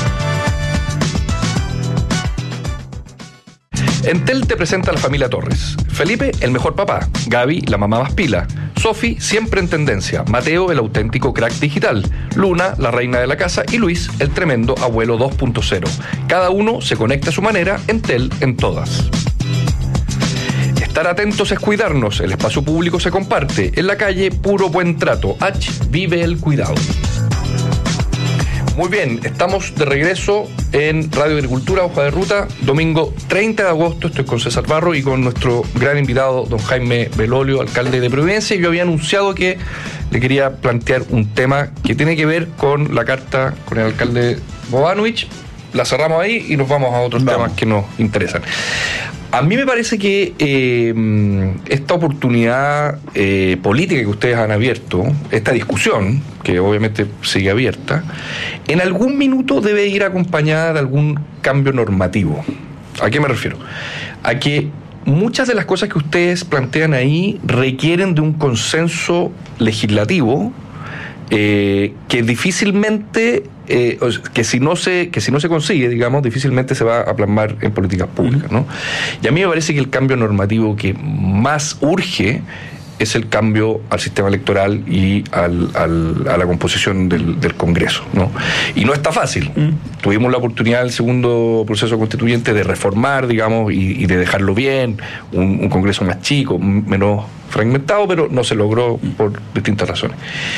Entel te presenta a la familia Torres. Felipe, el mejor papá. Gaby, la mamá más pila. Sofi, siempre en tendencia. Mateo, el auténtico crack digital. Luna, la reina de la casa. Y Luis, el tremendo abuelo 2.0. Cada uno se conecta a su manera. Entel en todas. Estar atentos es cuidarnos. El espacio público se comparte. En la calle, puro buen trato. Vive el cuidado. Muy bien, estamos de regreso en Radio Agricultura, Hoja de Ruta, domingo 30 de agosto. Estoy con César Barro y con nuestro gran invitado, don Jaime Belolio, alcalde de Providencia. Yo había anunciado que le quería plantear un tema que tiene que ver con la carta con el alcalde Bobanovich. La cerramos ahí y nos vamos a otros temas que nos interesan. A mí me parece que esta oportunidad política que ustedes han abierto, esta discusión, que obviamente sigue abierta, en algún minuto debe ir acompañada de algún cambio normativo. ¿A qué me refiero? A que muchas de las cosas que ustedes plantean ahí requieren de un consenso legislativo que difícilmente, que si no se consigue, digamos, difícilmente se va a plasmar en políticas públicas, ¿no? Y a mí me parece que el cambio normativo que más urge es el cambio al sistema electoral y a la composición del Congreso, ¿no? Y no está fácil. Tuvimos la oportunidad del segundo proceso constituyente de reformar, digamos, y de dejarlo bien, un Congreso más chico, menos fragmentado, pero no se logró por distintas razones.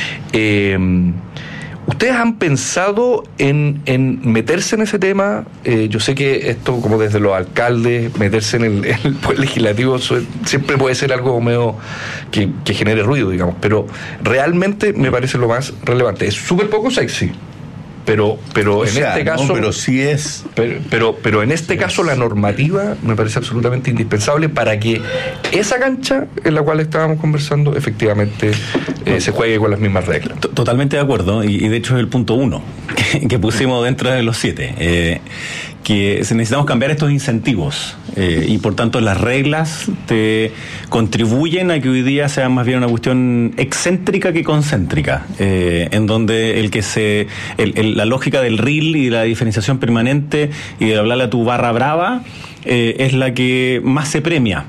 ¿Ustedes han pensado en meterse en ese tema? Yo sé que esto, como desde los alcaldes, meterse en el poder legislativo siempre puede ser algo medio que genere ruido, digamos, pero realmente me parece lo más relevante. Es súper poco sexy, Pero en este caso. No, pero sí es. Pero en este caso la normativa me parece absolutamente indispensable para que esa cancha en la cual estábamos conversando efectivamente se juegue con las mismas reglas. Totalmente de acuerdo, y de hecho es el punto 1 que pusimos dentro de los 7. Que necesitamos cambiar estos incentivos y por tanto las reglas te contribuyen a que hoy día sea más bien una cuestión excéntrica que concéntrica, en donde la lógica del RIL y de la diferenciación permanente y de hablarle a tu barra brava es la que más se premia,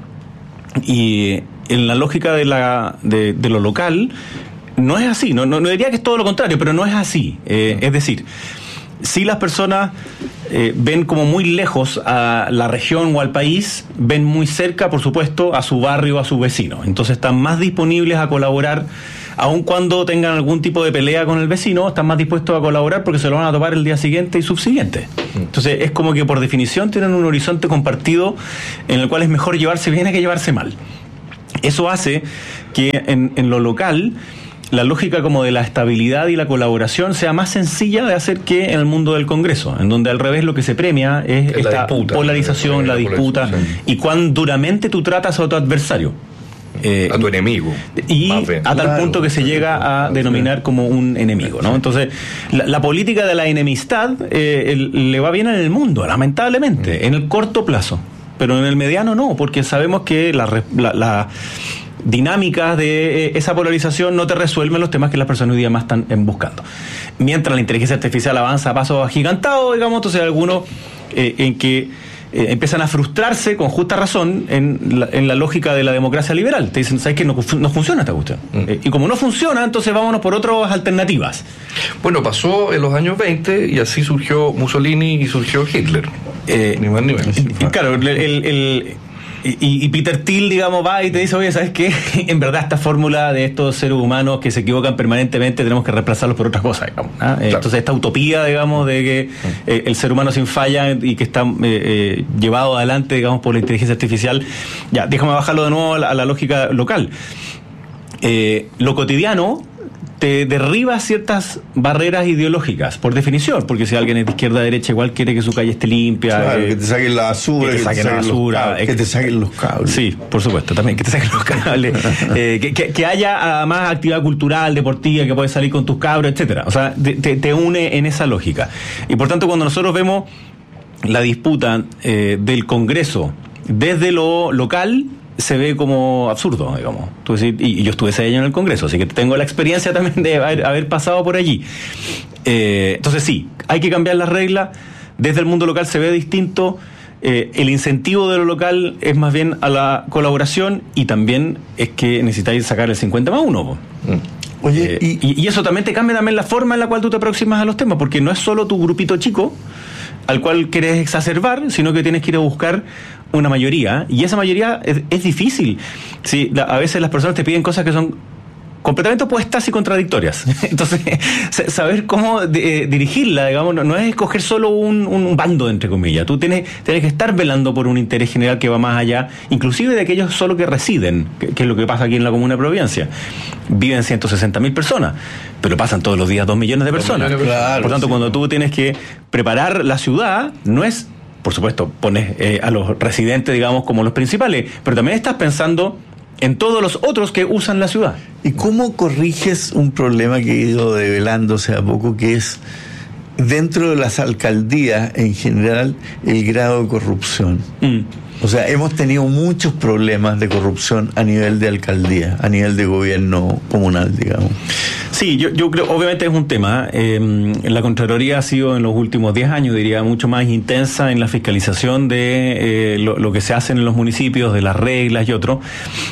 y en la lógica de lo local no es así. No diría que es todo lo contrario, pero no es así. Es decir, si las personas ven como muy lejos a la región o al país, ven muy cerca, por supuesto, a su barrio, a su vecino. Entonces están más disponibles a colaborar, aun cuando tengan algún tipo de pelea con el vecino, están más dispuestos a colaborar porque se lo van a topar el día siguiente y subsiguiente. Entonces es como que por definición tienen un horizonte compartido en el cual es mejor llevarse bien que llevarse mal. Eso hace que en lo local la lógica como de la estabilidad y la colaboración sea más sencilla de hacer que en el mundo del Congreso, en donde al revés lo que se premia es esta polarización, la disputa, y cuán duramente tú tratas a tu adversario. A tu enemigo. Y a tal punto que se llega a denominar como un enemigo, ¿no? Entonces, la política de la enemistad le va bien en el mundo, lamentablemente, en el corto plazo. Pero en el mediano no, porque sabemos que la dinámicas de esa polarización no te resuelven los temas que las personas hoy día más están buscando. Mientras la inteligencia artificial avanza a pasos agigantados, digamos, entonces algunos en que empiezan a frustrarse con justa razón en la lógica de la democracia liberal. Te dicen, ¿sabes qué? No funciona esta cuestión. Y como no funciona, entonces vámonos por otras alternativas. Bueno, pasó en los años 20 y así surgió Mussolini y surgió Hitler. Ni más ni menos. Claro, y Peter Thiel, digamos, va y te dice, oye, ¿sabes qué? En verdad esta fórmula de estos seres humanos que se equivocan permanentemente tenemos que reemplazarlos por otras cosas, digamos, ¿no? Claro. Entonces esta utopía, digamos, de que el ser humano sin falla y que está llevado adelante, digamos, por la inteligencia artificial, ya, déjame bajarlo de nuevo a la lógica local. Lo cotidiano te derriba ciertas barreras ideológicas, por definición, porque si alguien es de izquierda a derecha, igual quiere que su calle esté limpia. Claro, que te saquen la basura, que te saquen los cables. Sí, por supuesto, también, que te saquen los cables. Que haya más actividad cultural, deportiva, que puedes salir con tus cabros, etcétera. O sea, te une en esa lógica. Y por tanto, cuando nosotros vemos la disputa del Congreso desde lo local, se ve como absurdo, digamos. Y yo estuve 6 años en el Congreso, así que tengo la experiencia también de haber pasado por allí. Entonces sí, hay que cambiar las reglas. Desde el mundo local se ve distinto. El incentivo de lo local es más bien a la colaboración, y también es que necesitáis sacar el 50+1. Oye, y eso también te cambia también la forma en la cual tú te aproximas a los temas, porque no es solo tu grupito chico al cual quieres exacerbar, sino que tienes que ir a buscar una mayoría, y esa mayoría es difícil. Sí, a veces las personas te piden cosas que son completamente opuestas y contradictorias. Entonces, saber cómo dirigirla, digamos, no es escoger solo un bando, entre comillas. Tú tienes que estar velando por un interés general que va más allá, inclusive de aquellos solo que residen, que es lo que pasa aquí en la Comuna de Providencia. Viven 160.000 personas, pero pasan todos los días 2 millones de personas. Claro, por tanto, cuando tú tienes que preparar la ciudad, no es, por supuesto, pones a los residentes, digamos, como los principales, pero también estás pensando en todos los otros que usan la ciudad. ¿Y cómo corriges un problema que ha ido develándose a poco, que es dentro de las alcaldías en general el grado de corrupción? O sea, hemos tenido muchos problemas de corrupción a nivel de alcaldía, a nivel de gobierno comunal, digamos. Sí, yo creo, obviamente es un tema. La Contraloría ha sido en los últimos 10 años, diría, mucho más intensa en la fiscalización de lo que se hace en los municipios, de las reglas y otro.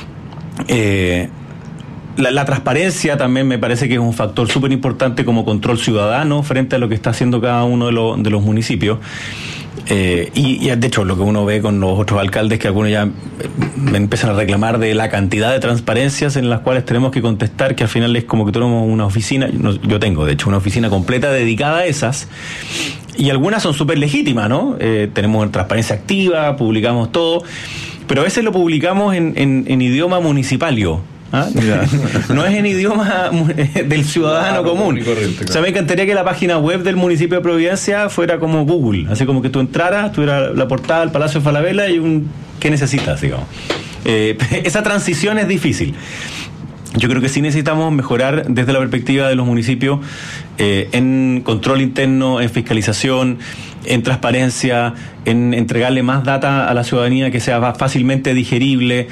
La transparencia también me parece que es un factor súper importante como control ciudadano frente a lo que está haciendo cada uno de los municipios. Y de hecho lo que uno ve con los otros alcaldes, que algunos ya empiezan a reclamar de la cantidad de transparencias en las cuales tenemos que contestar, que al final es como que tenemos una oficina, yo tengo de hecho una oficina completa dedicada a esas, y algunas son súper legítimas, ¿no? Tenemos transparencia activa, publicamos todo, pero a veces lo publicamos en idioma municipalio, No es en idioma del ciudadano común. Corriente, claro. O sea, me encantaría que la página web del municipio de Providencia fuera como Google, así como que tú entraras, tuviera la portada del Palacio de Falabella y ¿qué necesitas, digamos? Esa transición es difícil. Yo creo que sí necesitamos mejorar desde la perspectiva de los municipios en control interno, en fiscalización, en transparencia, en entregarle más data a la ciudadanía que sea fácilmente digerible.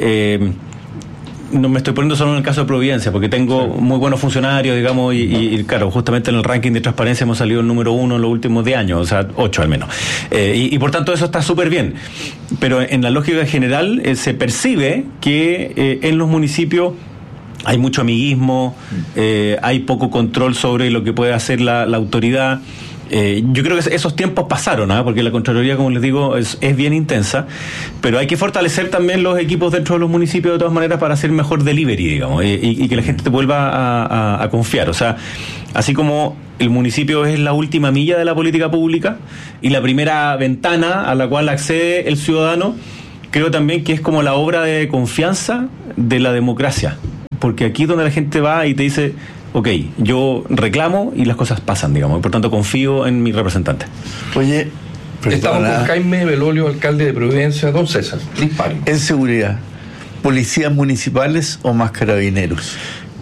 No me estoy poniendo solo en el caso de Providencia, porque tengo muy buenos funcionarios, digamos, y claro, justamente en el ranking de transparencia hemos salido el número 1 en los últimos 10 años, o sea, 8 al menos. Y por tanto eso está súper bien. Pero en la lógica general se percibe que en los municipios hay mucho amiguismo, hay poco control sobre lo que puede hacer la autoridad. Yo creo que esos tiempos pasaron, porque la Contraloría, como les digo, es bien intensa, pero hay que fortalecer también los equipos dentro de los municipios de todas maneras para hacer mejor delivery, digamos, y que la gente te vuelva a confiar. O sea, así como el municipio es la última milla de la política pública y la primera ventana a la cual accede el ciudadano, creo también que es como la obra de confianza de la democracia, porque aquí es donde la gente va y te dice: ok, yo reclamo y las cosas pasan, digamos, y por tanto confío en mi representante. Oye, estamos con Jaime Belolio, alcalde de Providencia. Don César, disparo. En seguridad, ¿policías municipales o más carabineros?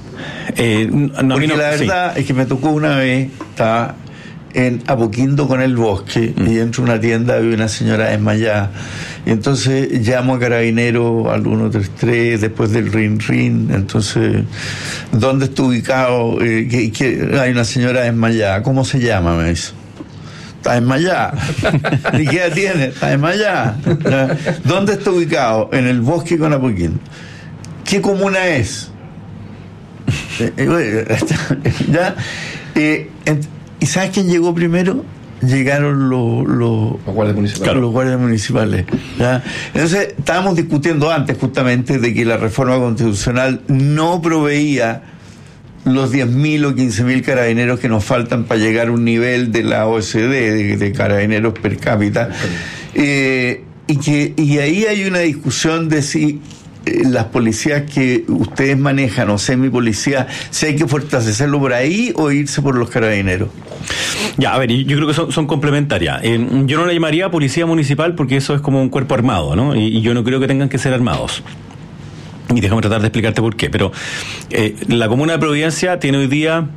Porque la verdad es que me tocó una vez, estaba en Apoquindo con el Bosque, y entro a una tienda, había una señora desmayada, y entonces llamo a Carabineros al 133 después del rin, entonces, ¿dónde está ubicado? Hay una señora desmayada, ¿cómo se llama? Me dice: está desmayada. ¿Y qué edad tiene? Está desmayada. ¿Dónde está ubicado? En el Bosque con Apoquindo. ¿Qué comuna es? ¿Ya? ¿Y sabes quién llegó primero? Llegaron los guardias municipales. Claro, los guardias municipales. ¿Ya? Entonces, estábamos discutiendo antes justamente de que la reforma constitucional no proveía los 10.000 o 15.000 carabineros que nos faltan para llegar a un nivel de la OECD, de carabineros per cápita. Y ahí hay una discusión de si las policías que ustedes manejan o semipolicías, si hay que fortalecerlo por ahí o irse por los carabineros. Ya, a ver, yo creo que son complementarias. Yo no le llamaría policía municipal porque eso es como un cuerpo armado, ¿no? Y yo no creo que tengan que ser armados. Y déjame tratar de explicarte por qué. Pero la comuna de Providencia tiene hoy día,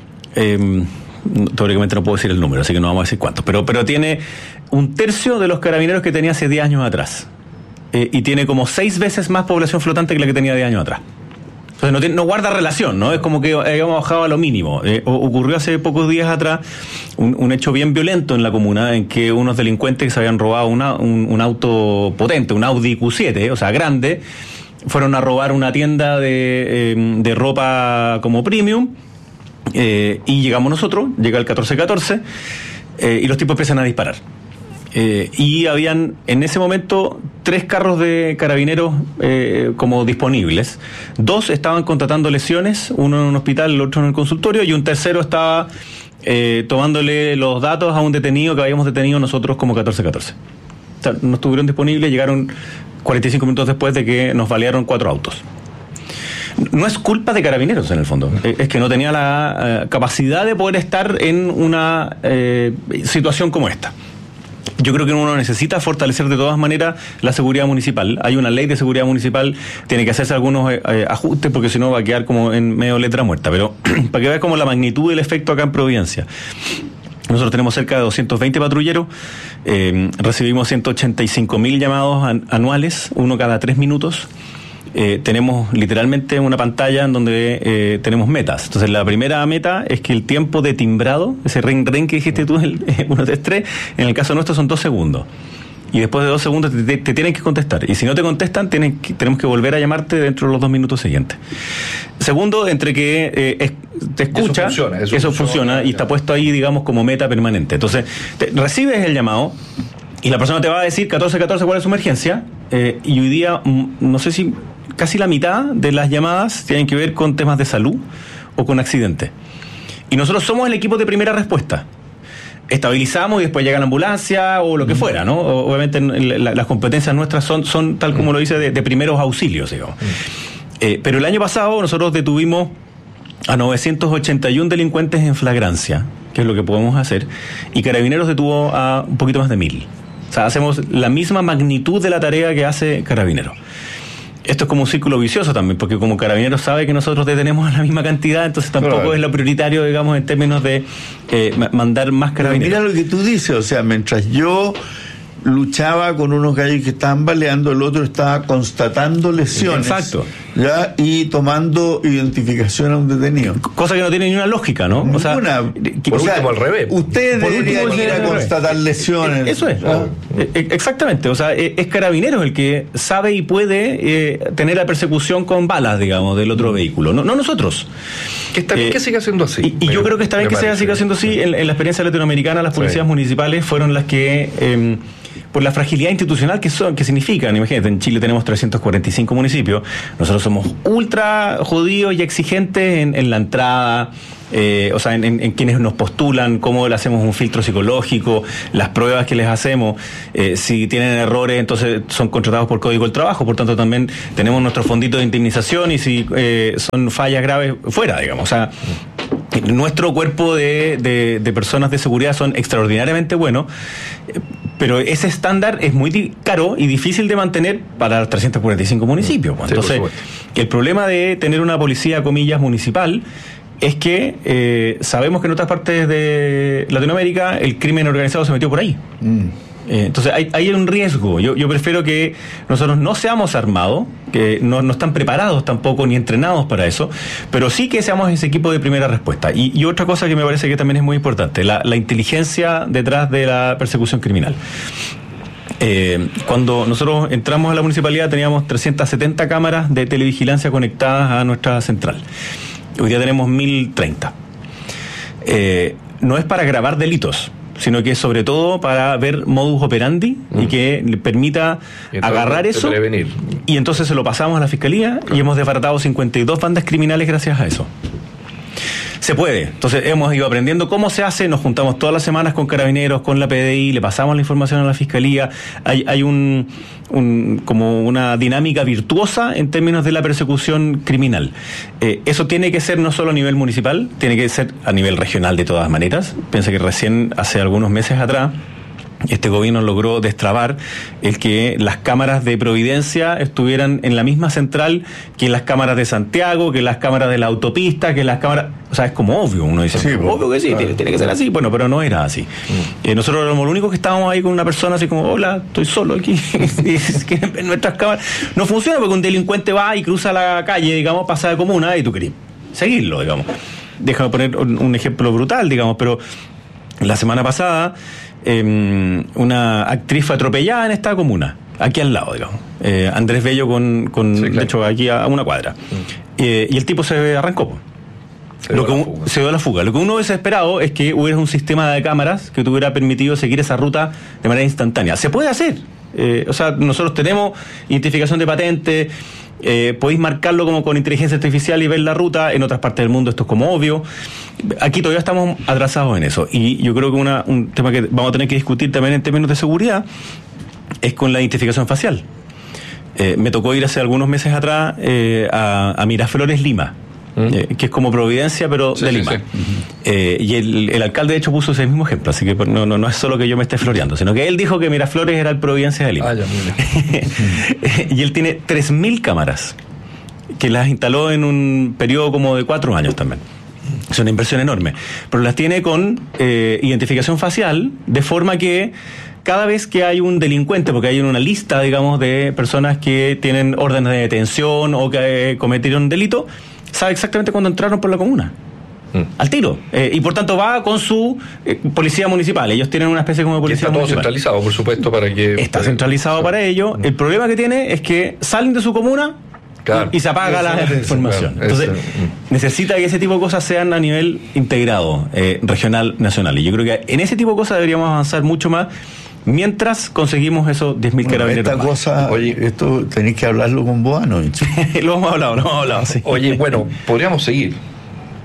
teóricamente no puedo decir el número, así que no vamos a decir cuántos, pero tiene 1/3 de los carabineros que tenía hace 10 años atrás. Y tiene como 6 veces más población flotante que la que tenía 10 años atrás. Entonces no guarda relación, ¿no? Es como que habíamos bajado a lo mínimo. Ocurrió hace pocos días atrás un hecho bien violento en la comuna, en que unos delincuentes que se habían robado un auto potente, un Audi Q7, o sea, grande, fueron a robar una tienda de ropa como premium, y llegamos nosotros, llega el 1414, y los tipos empiezan a disparar. Y habían en ese momento 3 carros de carabineros como disponibles. 2 estaban contratando lesiones, uno en un hospital, el otro en el consultorio, y un tercero estaba tomándole los datos a un detenido que habíamos detenido nosotros como 1414. O sea, no estuvieron disponibles, llegaron 45 minutos después de que nos balearon 4 autos. No es culpa de Carabineros, en el fondo. Es que no tenía la capacidad de poder estar en una situación como esta. Yo creo que uno necesita fortalecer de todas maneras la seguridad municipal. Hay una ley de seguridad municipal, tiene que hacerse algunos ajustes porque si no va a quedar como en medio letra muerta. Pero para que veas como la magnitud del efecto acá en Providencia. Nosotros tenemos cerca de 220 patrulleros, recibimos 185.000 llamados anuales, uno cada 3 minutos. Tenemos literalmente una pantalla en donde tenemos metas. Entonces la primera meta es que el tiempo de timbrado, ese ring que dijiste tú, el 1, 2, 3, en el caso nuestro son 2 segundos. Y después de 2 segundos te tienen que contestar. Y si no te contestan, tenemos que volver a llamarte dentro de los 2 minutos siguientes. Segundo, entre que te escucha, eso funciona y está puesto ahí, digamos, como meta permanente. Entonces, recibes el llamado y la persona te va a decir 1414 cuál es su emergencia. Y hoy día, no sé si casi la mitad de las llamadas tienen que ver con temas de salud o con accidentes. Y nosotros somos el equipo de primera respuesta. Estabilizamos y después llega la ambulancia o lo que fuera, ¿no? Obviamente las competencias nuestras son tal como lo dice, de primeros auxilios, digamos. Pero el año pasado nosotros detuvimos a 981 delincuentes en flagrancia, que es lo que podemos hacer, y Carabineros detuvo a un poquito más de 1.000. O sea, hacemos la misma magnitud de la tarea que hace Carabineros. Esto es como un círculo vicioso también, porque como Carabineros sabe que nosotros detenemos la misma cantidad, entonces tampoco es lo prioritario, digamos, en términos de mandar más Carabineros. Pero mira lo que tú dices, o sea, mientras yo luchaba con unos gallos que estaban baleando, el otro estaba constatando lesiones. Exacto. ¿Ya? Y tomando identificación a un detenido. Cosa que no tiene ni una lógica, ¿no? Ninguna. O sea, por último, al revés. Ustedes deberían ir a constatar lesiones. Eso es. ¿Ah? Exactamente. O sea, es Carabineros el que sabe y puede tener la persecución con balas, digamos, del otro vehículo. No nosotros. Que está bien que siga siendo así. Y yo creo que está bien que siga siendo así. En la experiencia latinoamericana, las policías municipales fueron las que... por la fragilidad institucional que significan. Imagínate, en Chile tenemos 345 municipios, nosotros somos ultra jodidos y exigentes en la entrada, o sea, en quienes nos postulan, cómo le hacemos un filtro psicológico, las pruebas que les hacemos, si tienen errores, entonces son contratados por Código del Trabajo, por tanto también tenemos nuestro fondito de indemnización y si son fallas graves, fuera, digamos. O sea, nuestro cuerpo de personas de seguridad son extraordinariamente buenos, pero ese estándar es muy caro y difícil de mantener para los 345 municipios. Sí, entonces, el problema de tener una policía, comillas, municipal es que sabemos que en otras partes de Latinoamérica el crimen organizado se metió por ahí. Entonces hay un riesgo. Yo prefiero que nosotros no seamos armados, que no están preparados tampoco ni entrenados para eso, pero sí que seamos ese equipo de primera respuesta. Y otra cosa que me parece que también es muy importante, la inteligencia detrás de la persecución criminal. Cuando nosotros entramos a la municipalidad teníamos 370 cámaras de televigilancia conectadas a nuestra central. Hoy día tenemos 1030. No es para grabar delitos, sino que es sobre todo para ver modus operandi y que le permita agarrar eso prevenir. Y entonces se lo pasamos a la Fiscalía y hemos desbaratado 52 bandas criminales gracias a eso. Se puede. Entonces hemos ido aprendiendo cómo se hace, nos juntamos todas las semanas con Carabineros, con la PDI, le pasamos la información a la Fiscalía, hay como una dinámica virtuosa en términos de la persecución criminal. Eso tiene que ser no solo a nivel municipal, tiene que ser a nivel regional de todas maneras. Piensa que recién hace algunos meses atrás este gobierno logró destrabar el que las cámaras de Providencia estuvieran en la misma central que las cámaras de Santiago, que las cámaras de la autopista, que las cámaras... O sea, es como obvio, uno dice, sí, obvio que sí, tiene que ser así. Bueno, pero no era así. Nosotros éramos los únicos que estábamos ahí con una persona así como, hola, estoy solo aquí. En nuestras cámaras no funciona porque un delincuente va y cruza la calle, digamos, pasa de comuna y tú querés seguirlo, digamos. Déjame poner un ejemplo brutal, digamos, pero la semana pasada... una actriz fue atropellada en esta comuna, aquí al lado, digamos. Andrés Bello sí, claro. De hecho, aquí a una cuadra. Y el tipo se arrancó. Se dio a la fuga. Lo que uno hubiese esperado es que hubiera un sistema de cámaras que te hubiera permitido seguir esa ruta de manera instantánea. Se puede hacer. O sea, nosotros tenemos identificación de patente. Podéis marcarlo como con inteligencia artificial y ver la ruta. En otras partes del mundo esto es como obvio. Aquí todavía estamos atrasados en eso y yo creo que un tema que vamos a tener que discutir también en términos de seguridad es con la identificación facial. Me tocó ir hace algunos meses atrás a Miraflores, Lima, que es como Providencia pero de Lima. Sí. Y el alcalde de hecho puso ese mismo ejemplo, así que no es solo que yo me esté floreando, sino que él dijo que Miraflores era el Providencia de Lima. Y él tiene 3.000 cámaras que las instaló en un periodo como de 4 años también. Es una inversión enorme, pero las tiene con identificación facial, de forma que cada vez que hay un delincuente, porque hay una lista, digamos, de personas que tienen órdenes de detención o que cometieron delito, sabe exactamente cuándo entraron por la comuna. Al tiro. Y por tanto va con su policía municipal. Ellos tienen una especie como de policía municipal. Está todo centralizado, por supuesto, para que... Está centralizado para ello. El problema que tiene es que salen de su comuna... Claro. Y se apaga la información. Claro, entonces, necesita que ese tipo de cosas sean a nivel integrado, regional, nacional. Y yo creo que en ese tipo de cosas deberíamos avanzar mucho más mientras conseguimos esos 10.000 carabineros. Esta cosa, oye, esto tenéis que hablarlo con Boano. Lo hemos hablado, sí. Oye, bueno, podríamos seguir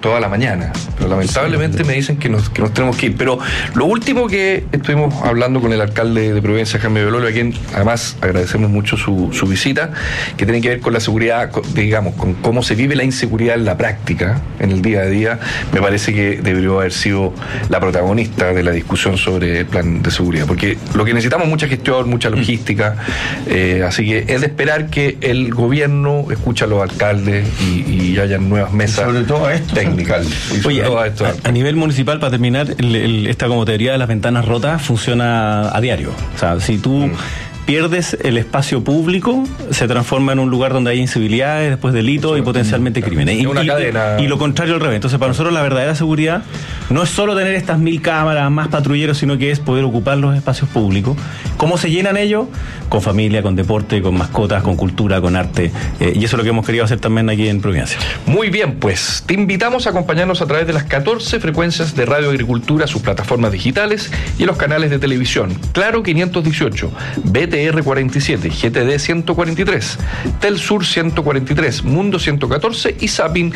toda la mañana, pero lamentablemente me dicen que nos tenemos que ir. Pero lo último que estuvimos hablando con el alcalde de Providencia, Jaime Belolio, a quien además agradecemos mucho su visita, que tiene que ver con la seguridad, digamos, con cómo se vive la inseguridad en la práctica, en el día a día. Me parece que debió haber sido la protagonista de la discusión sobre el plan de seguridad, porque lo que necesitamos es mucha gestión, mucha logística, así que es de esperar que el gobierno escuche a los alcaldes y haya nuevas mesas, sobre todo técnicas. Oye, a nivel municipal, para terminar, esta como teoría de las ventanas rotas funciona a diario. O sea, si tú pierdes el espacio público, se transforma en un lugar donde hay incivilidades, después delitos y potencialmente crímenes. Y lo contrario al revés. Entonces, para nosotros la verdadera seguridad no es solo tener estas 1000 cámaras, más patrulleros, sino que es poder ocupar los espacios públicos. ¿Cómo se llenan ellos? Con familia, con deporte, con mascotas, con cultura, con arte. Y eso es lo que hemos querido hacer también aquí en Providencia. Muy bien, pues te invitamos a acompañarnos a través de las 14 frecuencias de Radio Agricultura, sus plataformas digitales y en los canales de televisión. Claro 518, BTR 47, GTD 143, Telsur 143, Mundo 114 y Zapping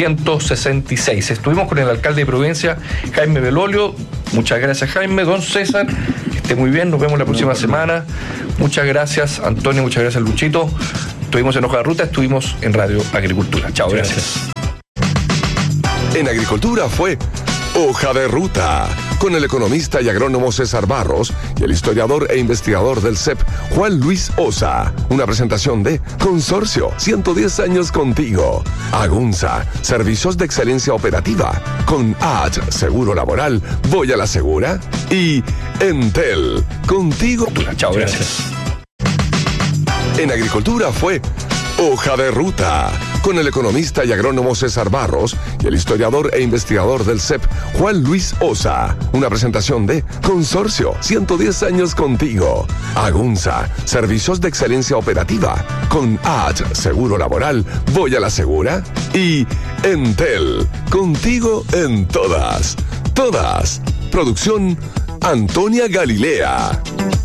166. Estuvimos con el alcalde de Providencia, Jaime Belolio. Muchas gracias, Jaime. Don César, que esté muy bien, nos vemos la próxima semana. Muchas gracias, Antonio, muchas gracias, Luchito. Estuvimos en Hoja de Ruta, estuvimos en Radio Agricultura. Chao, gracias. En Agricultura fue Hoja de Ruta, con el economista y agrónomo César Barros y el historiador e investigador del CEP, Juan Luis Osa. Una presentación de Consorcio, 110 años contigo. Agunza, servicios de excelencia operativa. Con AT, seguro laboral, voy a la segura. Y Entel, contigo. Chao, gracias. En Agricultura fue Hoja de Ruta, con el economista y agrónomo César Barros y el historiador e investigador del CEP, Juan Luis Osa. Una presentación de Consorcio, 110 años contigo. Agunza, servicios de excelencia operativa. Con AT, seguro laboral, voy a la segura. Y Entel, contigo en todas. Todas. Producción Antonia Galilea.